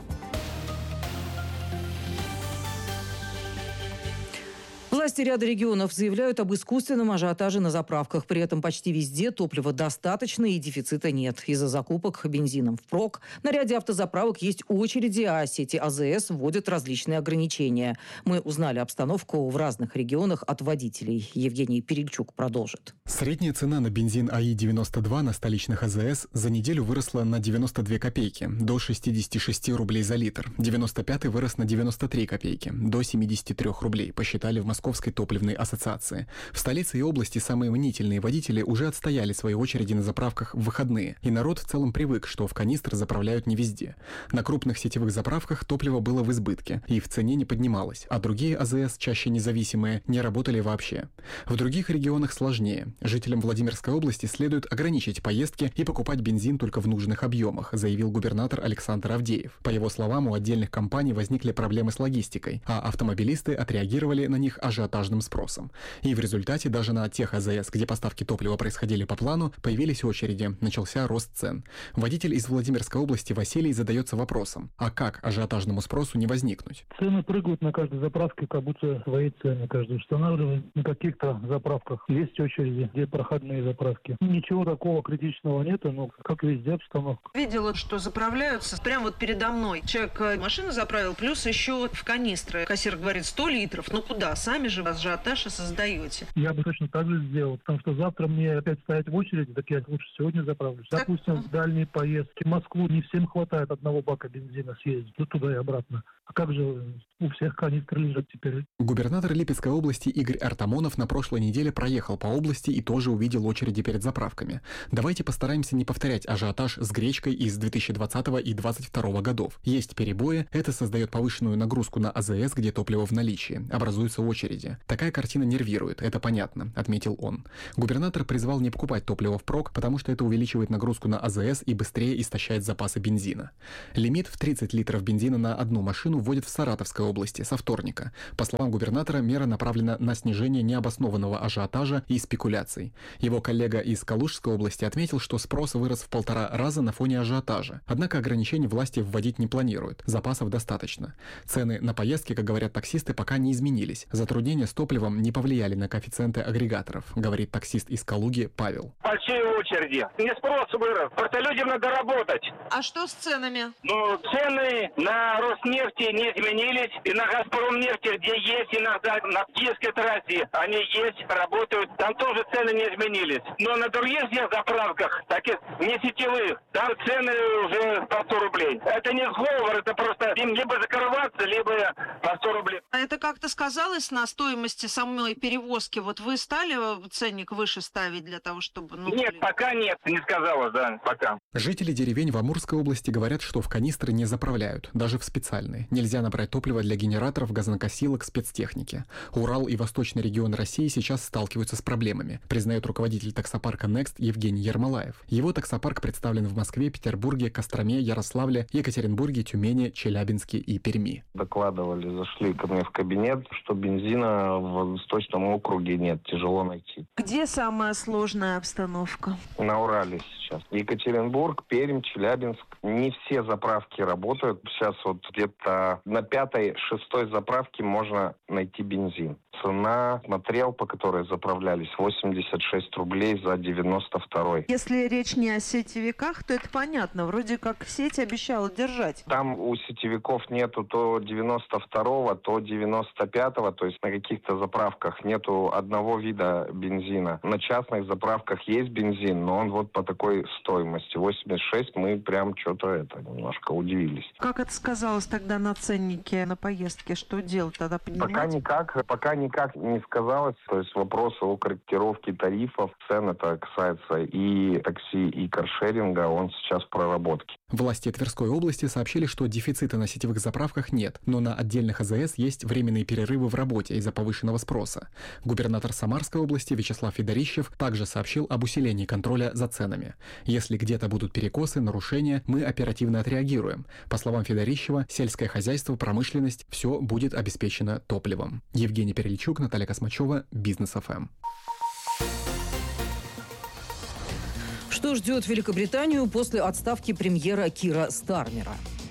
Власти ряда регионов заявляют об искусственном ажиотаже на заправках. При этом почти везде топлива достаточно и дефицита нет. Из-за закупок бензином впрок на ряде автозаправок есть очереди, а сети а зэ эс вводят различные ограничения. Мы узнали обстановку в разных регионах от водителей. Евгений Перельчук продолжит. Средняя цена на бензин а и девяносто два на столичных а зэ эс за неделю выросла на девяносто две копейки, до шестьдесят шесть рублей за литр. девяносто пятый вырос на девяносто три копейки, до семьдесят три рублей, посчитали в Московской топливной ассоциации. В столице и области самые мнительные водители уже отстояли свои очереди на заправках в выходные, и народ в целом привык, что в канистры заправляют не везде. На крупных сетевых заправках топливо было в избытке и в цене не поднималось, а другие а зэ эс, чаще независимые, не работали вообще. В других регионах сложнее. Жителям Владимирской области следует ограничить поездки и покупать бензин только в нужных объемах, заявил губернатор Александр Авдеев. По его словам, у отдельных компаний возникли проблемы с логистикой, а автомобилисты отреагировали на них ажиотажом ажиотажным спросом. И в результате даже на тех АЗС, где поставки топлива происходили по плану, появились очереди, начался рост цен. Водитель из Владимирской области Василий задается вопросом, а как ажиотажному спросу не возникнуть? Цены прыгают на каждой заправке, как будто свои цены каждый устанавливает. На каких-то заправках есть очереди, где проходные заправки. Ничего такого критичного нет, но как везде обстановка. Видела, что заправляются прямо вот передо мной. Человек машину заправил, плюс еще в канистры. Кассир говорит сто литров. Ну куда? Сами же ажиотаж создаете. Я бы точно так же сделал, потому что завтра мне опять стоять в очереди, так я лучше сегодня заправлюсь. Так... Допустим, в дальние поездки в Москву не всем хватает одного бака бензина съездить, ну, туда и обратно. А как же у всех канистры лежат теперь? Губернатор Липецкой области Игорь Артамонов на прошлой неделе проехал по области и тоже увидел очереди перед заправками. Давайте постараемся не повторять ажиотаж с гречкой из две тысячи двадцатого и две тысячи двадцать второго годов. Есть перебои, это создает повышенную нагрузку на АЗС, где топливо в наличии, образуются очереди. Такая картина нервирует, это понятно, отметил он. Губернатор призвал не покупать топливо впрок, потому что это увеличивает нагрузку на АЗС и быстрее истощает запасы бензина. Лимит в тридцать литров бензина на одну машину вводит в Саратовской области со вторника. По словам губернатора, мера направлена на снижение необоснованного ажиотажа и спекуляций. Его коллега из Калужской области отметил, что спрос вырос в полтора раза на фоне ажиотажа. Однако ограничений власти вводить не планируют, запасов достаточно. Цены на поездки, как говорят таксисты, пока не изменились. Затруднения с топливом не повлияли на коэффициенты агрегаторов, говорит таксист из Калуги Павел. Большие очереди. Не спрос вырос. Просто людям надо работать. А что с ценами? Ну, цены на Роснефти не изменились. И на Газпромнефти, где есть иногда на Киевской трассе, они есть, работают. Там тоже цены не изменились. Но на других всех заправках, таких не сетевых, там цены уже по сто рублей. Это не сговор, это просто им либо закрываться, либо по сто рублей. А это как-то сказалось на стоимости самой перевозки? Вот вы стали ценник выше ставить для того, чтобы... Ну, нет, пока нет, не сказала, да, пока. Жители деревень в Амурской области говорят, что в канистры не заправляют, даже в специальные. Нельзя набрать топливо для генераторов, газонокосилок, спецтехники. Урал и восточный регион России сейчас сталкиваются с проблемами, признает руководитель таксопарка Next Евгений Ермолаев. Его таксопарк представлен в Москве, Петербурге, Костроме, Ярославле, Екатеринбурге, Тюмени, Челябинске и Перми. Докладывали, зашли ко мне в кабинет, что бензина в Восточном округе нет, тяжело найти. Где самая сложная обстановка? На Урале сейчас. Екатеринбург, Пермь, Челябинск. Не все заправки работают. Сейчас вот где-то на пятой, шестой заправке можно найти бензин. Цена, смотрел, по которой заправлялись, восемьдесят шесть рублей за девяносто второй. Если речь не о сетевиках, то это понятно. Вроде как сеть обещала держать. Там у сетевиков нету то девяносто второго, то девяносто пятого. То есть на каких-то заправках нету одного вида бензина. На частных заправках есть бензин, но он вот по такой стоимости. восемьдесят шесть мы прям что-то это немножко удивились. Как это сказалось тогда на ценнике на поездке? Что делать тогда? Поднимать? Пока никак, пока никак не сказалось. То есть вопросы о корректировке тарифов, цен, это касается и такси, и каршеринга, он сейчас в проработке. Власти Тверской области сообщили, что дефицита на сетевых заправках нет, но на отдельных АЗС есть временные перерывы в работе из-за повышенного спроса. Губернатор Самарской области Вячеслав Федорищев также сообщил об усилении контроля за ценами. Если где-то будут перекосы, нарушения, мы оперативно отреагируем. По словам Федорищева, сельское хозяйство, промышленность – все будет обеспечено топливом. Евгений Перельчук, Наталья Космачева, Бизнес эф эм. Что ждет Великобританию после отставки премьера Кира Стармера?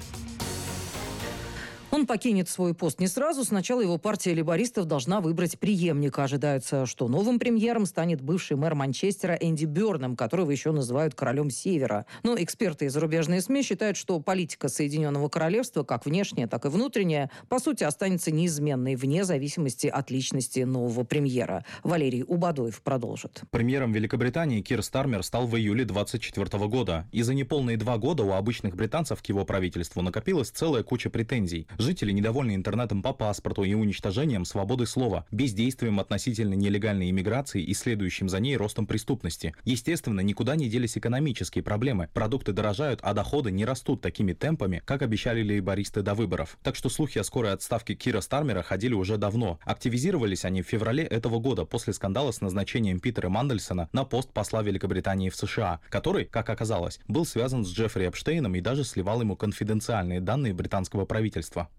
Он покинет свой пост не сразу. Сначала его партия лейбористов должна выбрать преемника. Ожидается, что новым премьером станет бывший мэр Манчестера Энди Бёрнам, которого еще называют королем Севера. Но эксперты и зарубежные СМИ считают, что политика Соединенного Королевства, как внешняя, так и внутренняя, по сути, останется неизменной вне зависимости от личности нового премьера. Валерий Убадоев продолжит. Премьером Великобритании Кир Стармер стал в июле двадцать четвёртого года. И за неполные два года у обычных британцев к его правительству накопилась целая куча претензий. Жители недовольны интернетом по паспорту и уничтожением свободы слова, бездействием относительно нелегальной иммиграции и следующим за ней ростом преступности. Естественно, никуда не делись экономические проблемы. Продукты дорожают, а доходы не растут такими темпами, как обещали лейбористы до выборов. Так что слухи о скорой отставке Кира Стармера ходили уже давно. Активизировались они в феврале этого года после скандала с назначением Питера Мандельсона на пост посла Великобритании в США, который, как оказалось, был связан с Джеффри Эпштейном и даже сливал ему конфиденциальные данные британского правительства.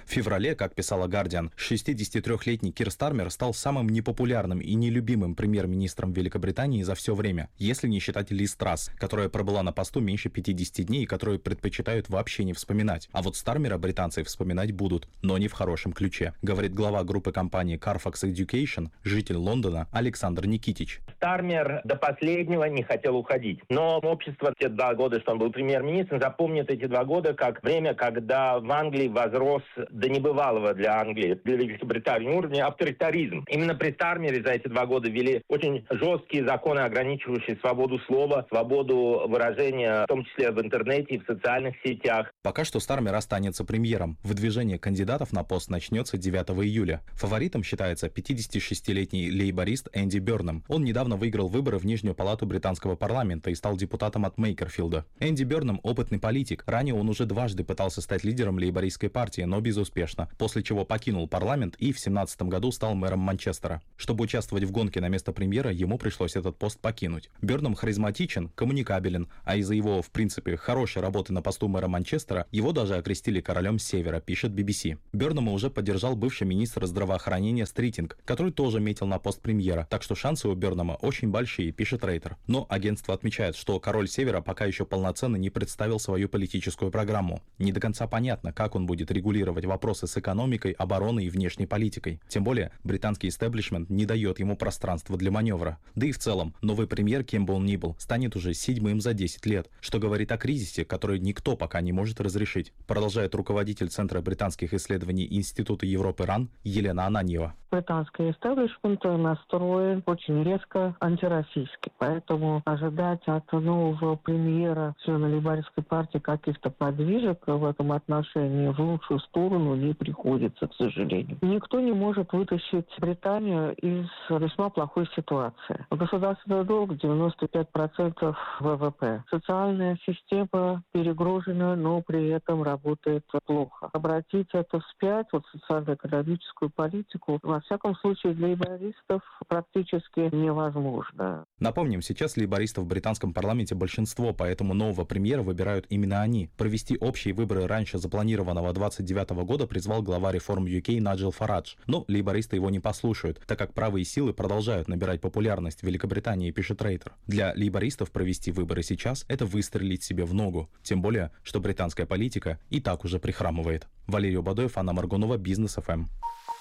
В феврале, как писала Guardian, шестидесятитрёхлетний Кир Стармер стал самым непопулярным и нелюбимым премьер-министром Великобритании за все время, если не считать Лиз Трасс, которая пробыла на посту меньше пятидесяти дней и которую предпочитают вообще не вспоминать. А вот Стармера британцы вспоминать будут, но не в хорошем ключе, говорит глава группы компании Carfax Education, житель Лондона Александр Никитич. Стармер до последнего не хотел уходить. Но общество те два года, что он был премьер-министром, запомнит эти два года как время, когда в Англии возрос до небывалого для Англии, для Великобритании уровня авторитаризм. Именно при Стармере за эти два года ввели очень жесткие законы, ограничивающие свободу слова, свободу выражения, в том числе в интернете и в социальных сетях. Пока что Стармер останется премьером. Выдвижение кандидатов на пост начнется девятого июля. Фаворитом считается пятидесятишестилетний лейборист Энди Бёрнам. Он недавно выиграл выборы в Нижнюю палату британского парламента и стал депутатом от Мейкерфилда. Энди Бёрнам – опытный политик. Ранее он уже дважды пытался стать лидером лейбористской партии, но безуспешно, после чего покинул парламент и в семнадцатом году стал мэром Манчестера. Чтобы участвовать в гонке на место премьера, ему пришлось этот пост покинуть. Бёрнам харизматичен, коммуникабелен, а из-за его, в принципе, хорошей работы на посту мэра Манчестера, его даже окрестили королем Севера, пишет би би си. Бёрнама уже поддержал бывший министр здравоохранения Стритинг, который тоже метил на пост премьера, так что шансы у Бёрнама очень большие, пишет Рейтер. Но агентство отмечает, что король Севера пока еще полноценно не представил свою политическую программу. Не до конца понятно, как он будет регулировать вопросы с экономикой, обороной и внешней политикой. Тем более, британский истеблишмент не дает ему пространства для маневра. Да и в целом, новый премьер, кем бы он ни был, станет уже седьмым за десять лет, что говорит о кризисе, который никто пока не может разрешить. Продолжает руководитель Центра британских исследований Института Европы РАН Елена Ананьева. Британский истеблишмент настроен очень резко антироссийский, поэтому ожидать от нового премьера, члена лейбористской партии, каких-то подвижек в этом отношении в лучшую сторону не приходится, к сожалению. Никто не может вытащить Британию из весьма плохой ситуации. Государственный долг девяносто пять процентов вэ вэ пэ. Социальная система перегружена, но при этом работает плохо. Обратить это вспять, вот социально-экономическую политику, во всяком случае для лейбористов практически невозможно. Напомним, сейчас лейбористов в британском парламенте большинство, поэтому нового премьера выбирают именно они. Провести общие выборы раньше запланированного двадцать девятого года призвал глава реформ ю кей Наджел Фарадж. Но лейбористы его не послушают, так как правые силы продолжают набирать популярность в Великобритании, пишет Рейтер. Для лейбористов провести выборы сейчас – это выстрелить себе в ногу. Тем более, что британская политика и так уже прихрамывает. Валерий Бадоев, Анна Маргунова, Бизнес эф эм.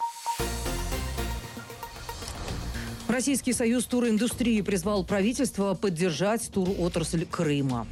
Российский союз туриндустрии призвал правительство поддержать туротрасль Крыма.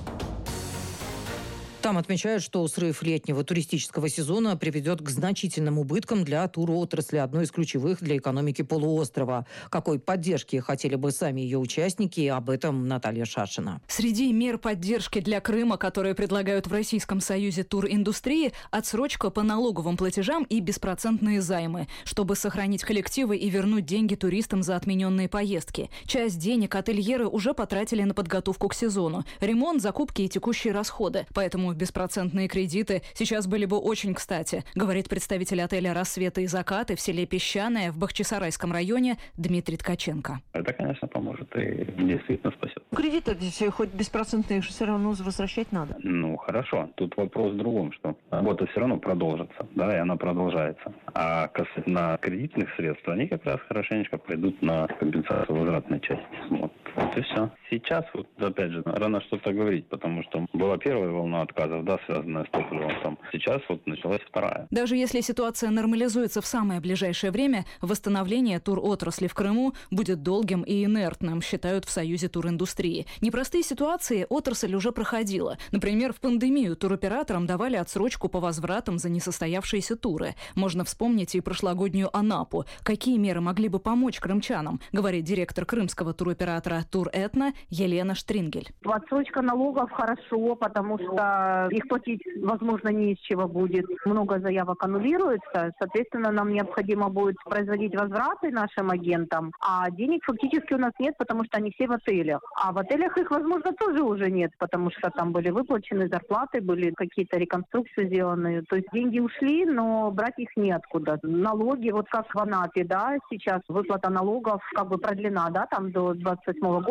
Там отмечают, что срыв летнего туристического сезона приведет к значительным убыткам для туротрасли, одной из ключевых для экономики полуострова. Какой поддержки хотели бы сами ее участники, об этом Наталья Шашина. Среди мер поддержки для Крыма, которые предлагают в Российском союзе туриндустрии, отсрочка по налоговым платежам и беспроцентные займы, чтобы сохранить коллективы и вернуть деньги туристам за отмененные поездки. Часть денег ательеры уже потратили на подготовку к сезону, ремонт, закупки и текущие расходы. Поэтому беспроцентные кредиты сейчас были бы очень кстати, говорит представитель отеля «Рассветы и закаты» в селе Песчаное в Бахчисарайском районе Дмитрий Ткаченко. Это, конечно, поможет и действительно спасет. Кредиты здесь хоть беспроцентные все равно возвращать надо. Ну, хорошо. Тут вопрос в другом, что работа все равно продолжится, да, и она продолжается. А касательно кредитных средств, они как раз хорошенечко пойдут на компенсацию возвратной части. Вот. Вот и все. Сейчас, вот опять же, рано что-то говорить, потому что была первая волна отказов, да, связанная с топливом. Там. Сейчас вот началась вторая. Даже если ситуация нормализуется в самое ближайшее время, восстановление туротрасли в Крыму будет долгим и инертным, считают в Союзе туриндустрии. Непростые ситуации отрасль уже проходила. Например, в пандемию туроператорам давали отсрочку по возвратам за несостоявшиеся туры. Можно вспомнить и прошлогоднюю Анапу. Какие меры могли бы помочь крымчанам, говорит директор крымского туроператора «Туретно» Елена Штрингель. Отсрочка налогов хорошо, потому что их платить, возможно, не из чего будет. Много заявок аннулируется. Соответственно, нам необходимо будет производить возвраты нашим агентам. А денег фактически у нас нет, потому что они все в отелях. А в отелях их, возможно, тоже уже нет, потому что там были выплачены зарплаты, были какие-то реконструкции сделаны. То есть деньги ушли, но брать их неоткуда. Налоги, вот как в Анапе, да, сейчас выплата налогов как бы продлена, да, там до двадцать восьмого года.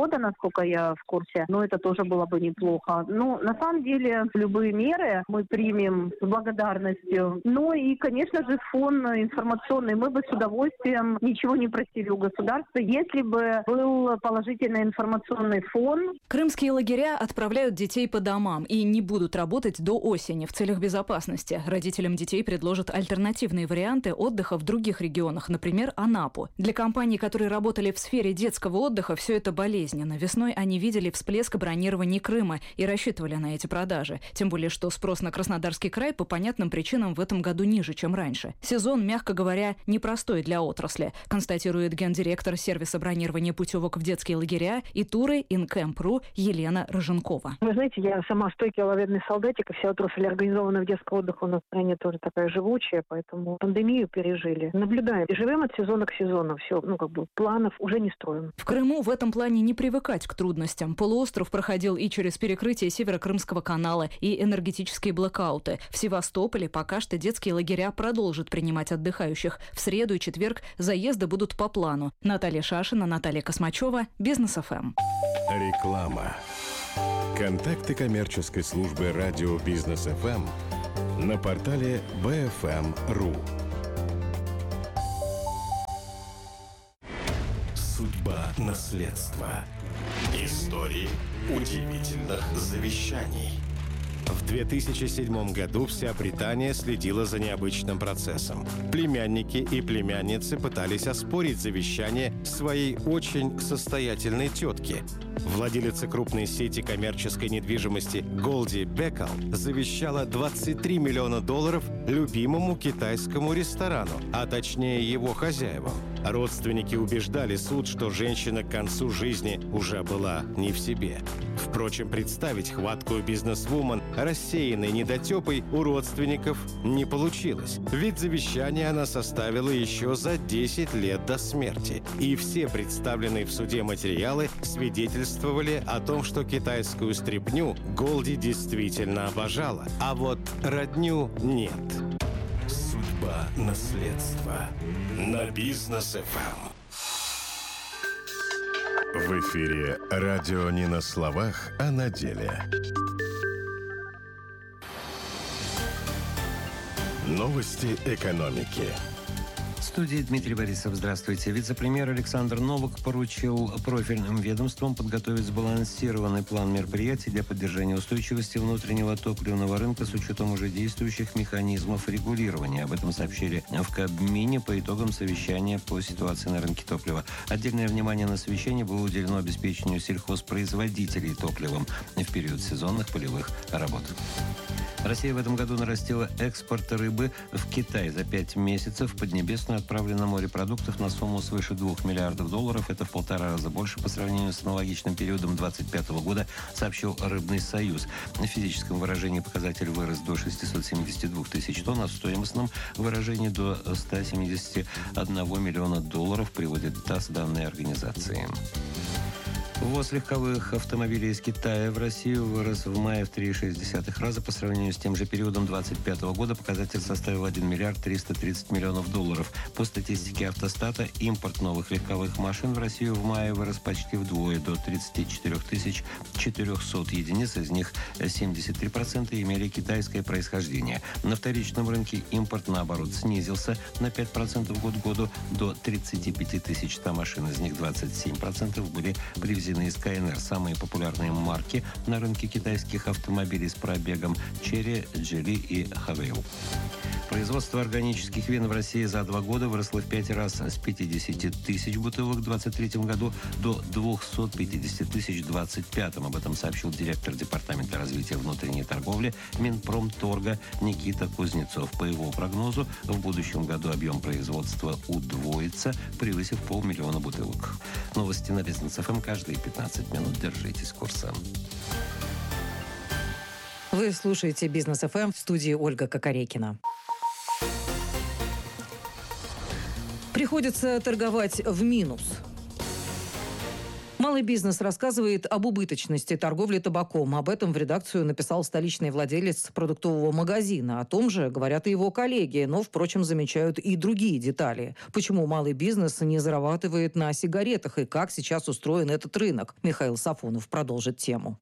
года, насколько я в курсе, но это тоже было бы неплохо. Ну, на самом деле, любые меры мы примем с благодарностью. Ну и, конечно же, фон информационный. Мы бы с удовольствием ничего не просили у государства, если бы был положительный информационный фон. Крымские лагеря отправляют детей по домам и не будут работать до осени в целях безопасности. Родителям детей предложат альтернативные варианты отдыха в других регионах, например, Анапу. Для компаний, которые работали в сфере детского отдыха, все это болезненно. Весной они видели всплеск бронирования Крыма и рассчитывали на эти продажи. Тем более, что спрос на Краснодарский край по понятным причинам в этом году ниже, чем раньше. Сезон, мягко говоря, непростой для отрасли, констатирует гендиректор сервиса бронирования путевок в детские лагеря и туры Инкэмп.ру Елена Роженкова. Вы знаете, я сама стойкий лаведный солдатик, и вся отрасль организованного детского отдыха у нас в стране тоже такая живучая, поэтому пандемию пережили. Наблюдаем. И живем от сезона к сезону. Все, ну как бы планов уже не строим. В Крыму в этом плане не привыкать к трудностям. Полуостров проходил и через перекрытие Северо-Крымского канала, и энергетические блэкауты. В Севастополе пока что детские лагеря продолжат принимать отдыхающих. В среду и четверг заезды будут по плану. Наталья Шашина, Наталья Космачева, Бизнес эф эм. Реклама. Контакты коммерческой службы радио Бизнес эф эм на портале би эф эм точка ру. Судьба наследства. Истории удивительных завещаний. В две тысячи седьмом году вся Британия следила за необычным процессом. Племянники и племянницы пытались оспорить завещание своей очень состоятельной тетки. Владелица крупной сети коммерческой недвижимости Голди Беккал завещала двадцать три миллиона долларов любимому китайскому ресторану, а точнее его хозяевам. Родственники убеждали суд, что женщина к концу жизни уже была не в себе. Впрочем, представить хваткую бизнесвумен рассеянной недотепой у родственников не получилось. Ведь завещание она составила еще за десять лет до смерти. И все представленные в суде материалы свидетельствовали о том, что китайскую стряпню Голди действительно обожала, а вот родню нет. Судьба наследства на Бизнес эф эм. В эфире радио не на словах, а на деле. Новости экономики. В студии Дмитрий Борисов. Здравствуйте. Вице-премьер Александр Новак поручил профильным ведомствам подготовить сбалансированный план мероприятий для поддержания устойчивости внутреннего топливного рынка с учетом уже действующих механизмов регулирования. Об этом сообщили в Кабмине по итогам совещания по ситуации на рынке топлива. Отдельное внимание на совещании было уделено обеспечению сельхозпроизводителей топливом в период сезонных полевых работ. Россия в этом году нарастила экспорт рыбы в Китай. За пять месяцев в Поднебесную отправлено морепродуктов на сумму свыше двух миллиардов долларов. Это в полтора раза больше по сравнению с аналогичным периодом двадцать пятого года, сообщил Рыбный союз. В физическом выражении показатель вырос до шестисот семидесяти двух тысяч тонн, а в стоимостном выражении до ста семидесяти одного миллиона долларов, приводит ТАСС данные организации. Ввоз легковых автомобилей из Китая в Россию вырос в мае в три целых шесть десятых раза по сравнению с тем же периодом двадцать пятого года. Показатель составил один миллиард триста тридцать миллионов долларов. По статистике Автостата, импорт новых легковых машин в Россию в мае вырос почти вдвое, до тридцати четырёх тысяч четырёхсот единиц. Из них семьдесят три процента имели китайское происхождение. На вторичном рынке импорт, наоборот, снизился на пять процентов год к году, до тридцати пяти тысяч ста машин. Из них двадцать семь процентов были привезены из КНР. Самые популярные марки на рынке китайских автомобилей с пробегом Chery, Geely и Haval. Производство органических вин в России за два года выросло в пять раз, с пятидесяти тысяч бутылок в двадцать третьем году до двухсот пятидесяти тысяч в двадцать пятом. Об этом сообщил директор Департамента развития внутренней торговли Минпромторга Никита Кузнецов. По его прогнозу, в будущем году объем производства удвоится, превысив полмиллиона бутылок. Новости на Бизнес эф эм каждые пятнадцать минут. Держитесь курса. Вы слушаете Бизнес эф эм, в студии Ольга Кокорекина. Приходится торговать в минус. Малый бизнес рассказывает об убыточности торговли табаком. Об этом в редакцию написал столичный владелец продуктового магазина. О том же говорят и его коллеги, но, впрочем, замечают и другие детали. Почему малый бизнес не зарабатывает на сигаретах и как сейчас устроен этот рынок? Михаил Сафонов продолжит тему.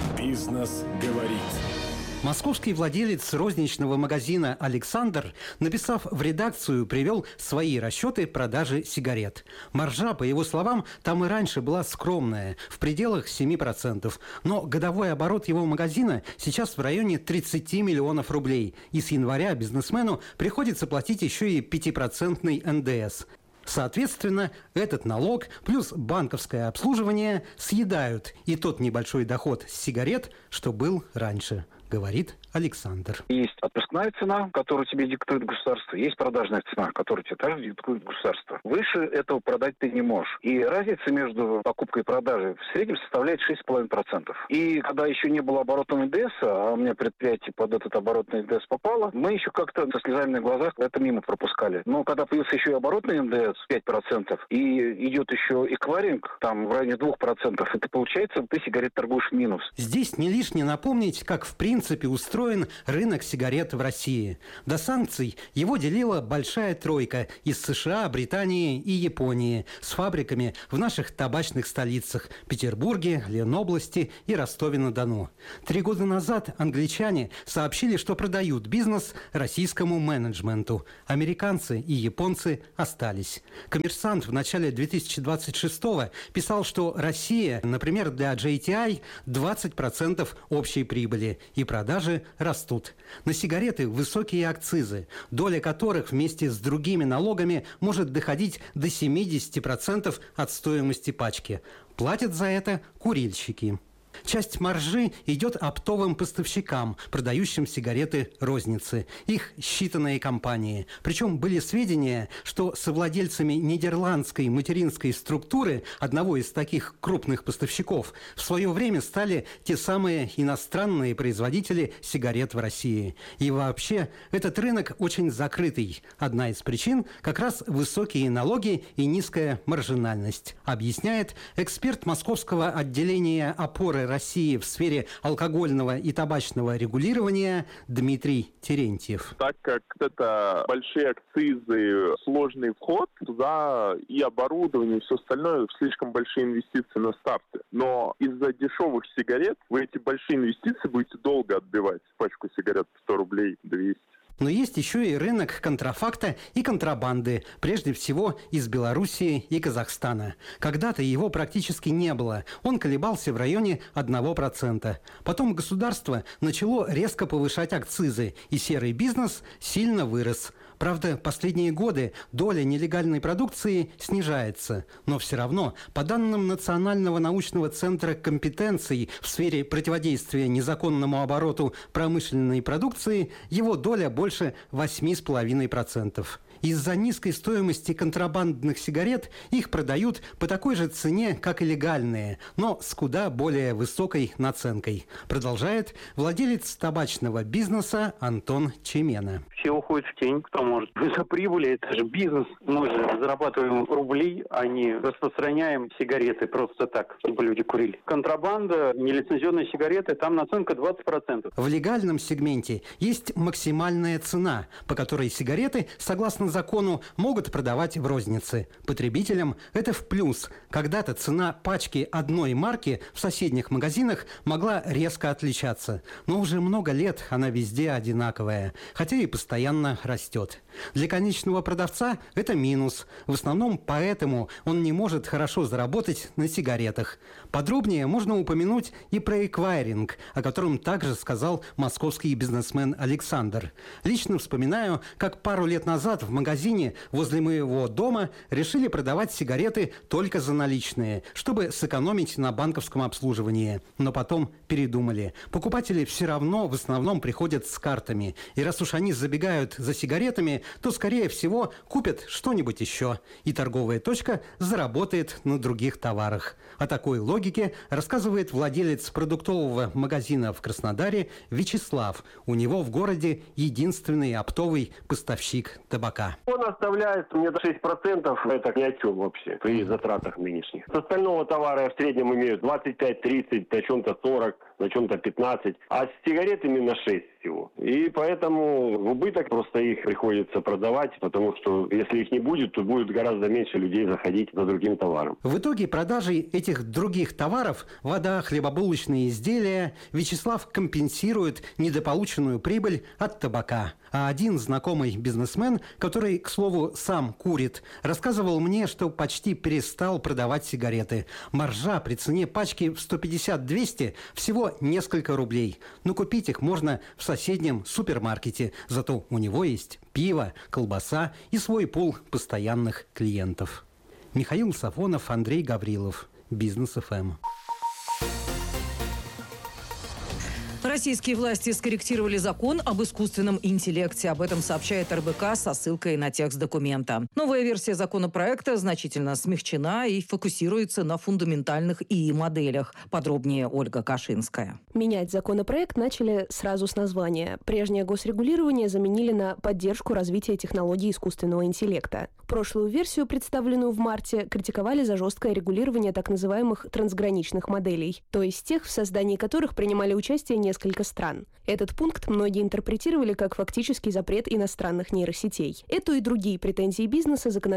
Бизнес говорит. Московский владелец розничного магазина «Александр», написав в редакцию, привел свои расчеты продажи сигарет. Маржа, по его словам, там и раньше была скромная, в пределах семи процентов. Но годовой оборот его магазина сейчас в районе тридцати миллионов рублей. И с января бизнесмену приходится платить еще и пятипроцентный эн дэ эс. Соответственно, этот налог плюс банковское обслуживание съедают и тот небольшой доход с сигарет, что был раньше, говорит Александр. Есть отпускная цена, которую тебе диктует государство, есть продажная цена, которую тебе также диктует государство. Выше этого продать ты не можешь. И разница между покупкой и продажей в среднем составляет шесть целых пять десятых процента. И когда еще не было оборотного эн дэ эс, а у меня предприятие под этот оборотный эн дэ эс попало, мы еще как-то со слезами на глазах это мимо пропускали. Но когда появился еще и оборотный эн дэ эс пять процентов и идет еще эквайринг, там в районе двух процентов, это получается, ты сигарет торгуешь в минус. Здесь не лишне напомнить, как в принципе устроен рынок сигарет в России. До санкций его делила большая тройка из США, Британии и Японии с фабриками в наших табачных столицах – Петербурге, Ленобласти и Ростове-на-Дону. Три года назад англичане сообщили, что продают бизнес российскому менеджменту. Американцы и японцы остались. «Коммерсант» в начале две тысячи двадцать шестого писал, что Россия, например, для джей ти ай двадцать процентов общей прибыли и продажи растут. На сигареты высокие акцизы, доля которых вместе с другими налогами может доходить до семидесяти процентов от стоимости пачки. Платят за это курильщики. Часть маржи идет оптовым поставщикам, продающим сигареты розницы. Их считанные компании. Причем были сведения, что совладельцами нидерландской материнской структуры, одного из таких крупных поставщиков, в свое время стали те самые иностранные производители сигарет в России. И вообще, этот рынок очень закрытый. Одна из причин – как раз высокие налоги и низкая маржинальность, объясняет эксперт московского отделения опоры России в сфере алкогольного и табачного регулирования Дмитрий Терентьев. Так как это большие акцизы, сложный вход, туда и оборудование, и все остальное, слишком большие инвестиции на старте. Но из-за дешевых сигарет вы эти большие инвестиции будете долго отбивать. Пачку сигарет сто рублей, двести. Но есть еще и рынок контрафакта и контрабанды, прежде всего из Белоруссии и Казахстана. Когда-то его практически не было, он колебался в районе одного процента. Потом государство начало резко повышать акцизы, и серый бизнес сильно вырос. Правда, последние годы доля нелегальной продукции снижается, но все равно, по данным Национального научного центра компетенций в сфере противодействия незаконному обороту промышленной продукции, его доля больше восемь целых пять десятых процента. Из-за низкой стоимости контрабандных сигарет их продают по такой же цене, как и легальные, но с куда более высокой наценкой, продолжает владелец табачного бизнеса Антон Чемена. Все уходят в тень, кто может. За прибыли, это же бизнес. Мы же зарабатываем рубли, а не распространяем сигареты просто так, чтобы люди курили. Контрабанда, нелицензионные сигареты, там наценка двадцать процентов. В легальном сегменте есть максимальная цена, по которой сигареты, согласно закону, могут продавать в рознице. Потребителям это в плюс. Когда-то цена пачки одной марки в соседних магазинах могла резко отличаться. Но уже много лет она везде одинаковая, хотя и постоянно растет. Для конечного продавца это минус. В основном поэтому он не может хорошо заработать на сигаретах. Подробнее можно упомянуть и про эквайринг, о котором также сказал московский бизнесмен Александр. Лично вспоминаю, как пару лет назад в магазине возле моего дома решили продавать сигареты только за наличные, чтобы сэкономить на банковском обслуживании. Но потом передумали. Покупатели все равно в основном приходят с картами. И раз уж они забегают за сигаретами, то, скорее всего, купят что-нибудь еще. И торговая точка заработает на других товарах. О такой логике рассказывает владелец продуктового магазина в Краснодаре Вячеслав. У него в городе единственный оптовый поставщик табака. Он оставляет мне шесть процентов, это ни о чем вообще при затратах нынешних. С остального товара я в среднем имею двадцать пять тридцать, на чем-то сорок, на чем-то пятнадцать, а с сигаретами на шесть всего. И поэтому в убыток просто их приходится продавать, потому что если их не будет, то будет гораздо меньше людей заходить за другим товаром. В итоге продажи этих других товаров, вода, хлебобулочные изделия, Вячеслав компенсирует недополученную прибыль от табака. А один знакомый бизнесмен, который, к слову, сам курит, рассказывал мне, что почти перестал продавать сигареты. Маржа при цене пачки в сто пятьдесят - двести всего несколько рублей. Но купить их можно в соседнем супермаркете. Зато у него есть пиво, колбаса и свой пул постоянных клиентов. Михаил Сафонов, Андрей Гаврилов. Бизнес эф эм. Российские власти скорректировали закон об искусственном интеллекте. Об этом сообщает эр бэ ка со ссылкой на текст документа. Новая версия законопроекта значительно смягчена и фокусируется на фундаментальных и и-моделях. Подробнее Ольга Кашинская. Менять законопроект начали сразу с названия. Прежнее госрегулирование заменили на поддержку развития технологий искусственного интеллекта. Прошлую версию, представленную в марте, критиковали за жесткое регулирование так называемых трансграничных моделей, то есть тех, в создании которых принимали участие несколько стран. Этот пункт многие интерпретировали как фактический запрет иностранных нейросетей. Эту и другие претензии бизнеса законодатели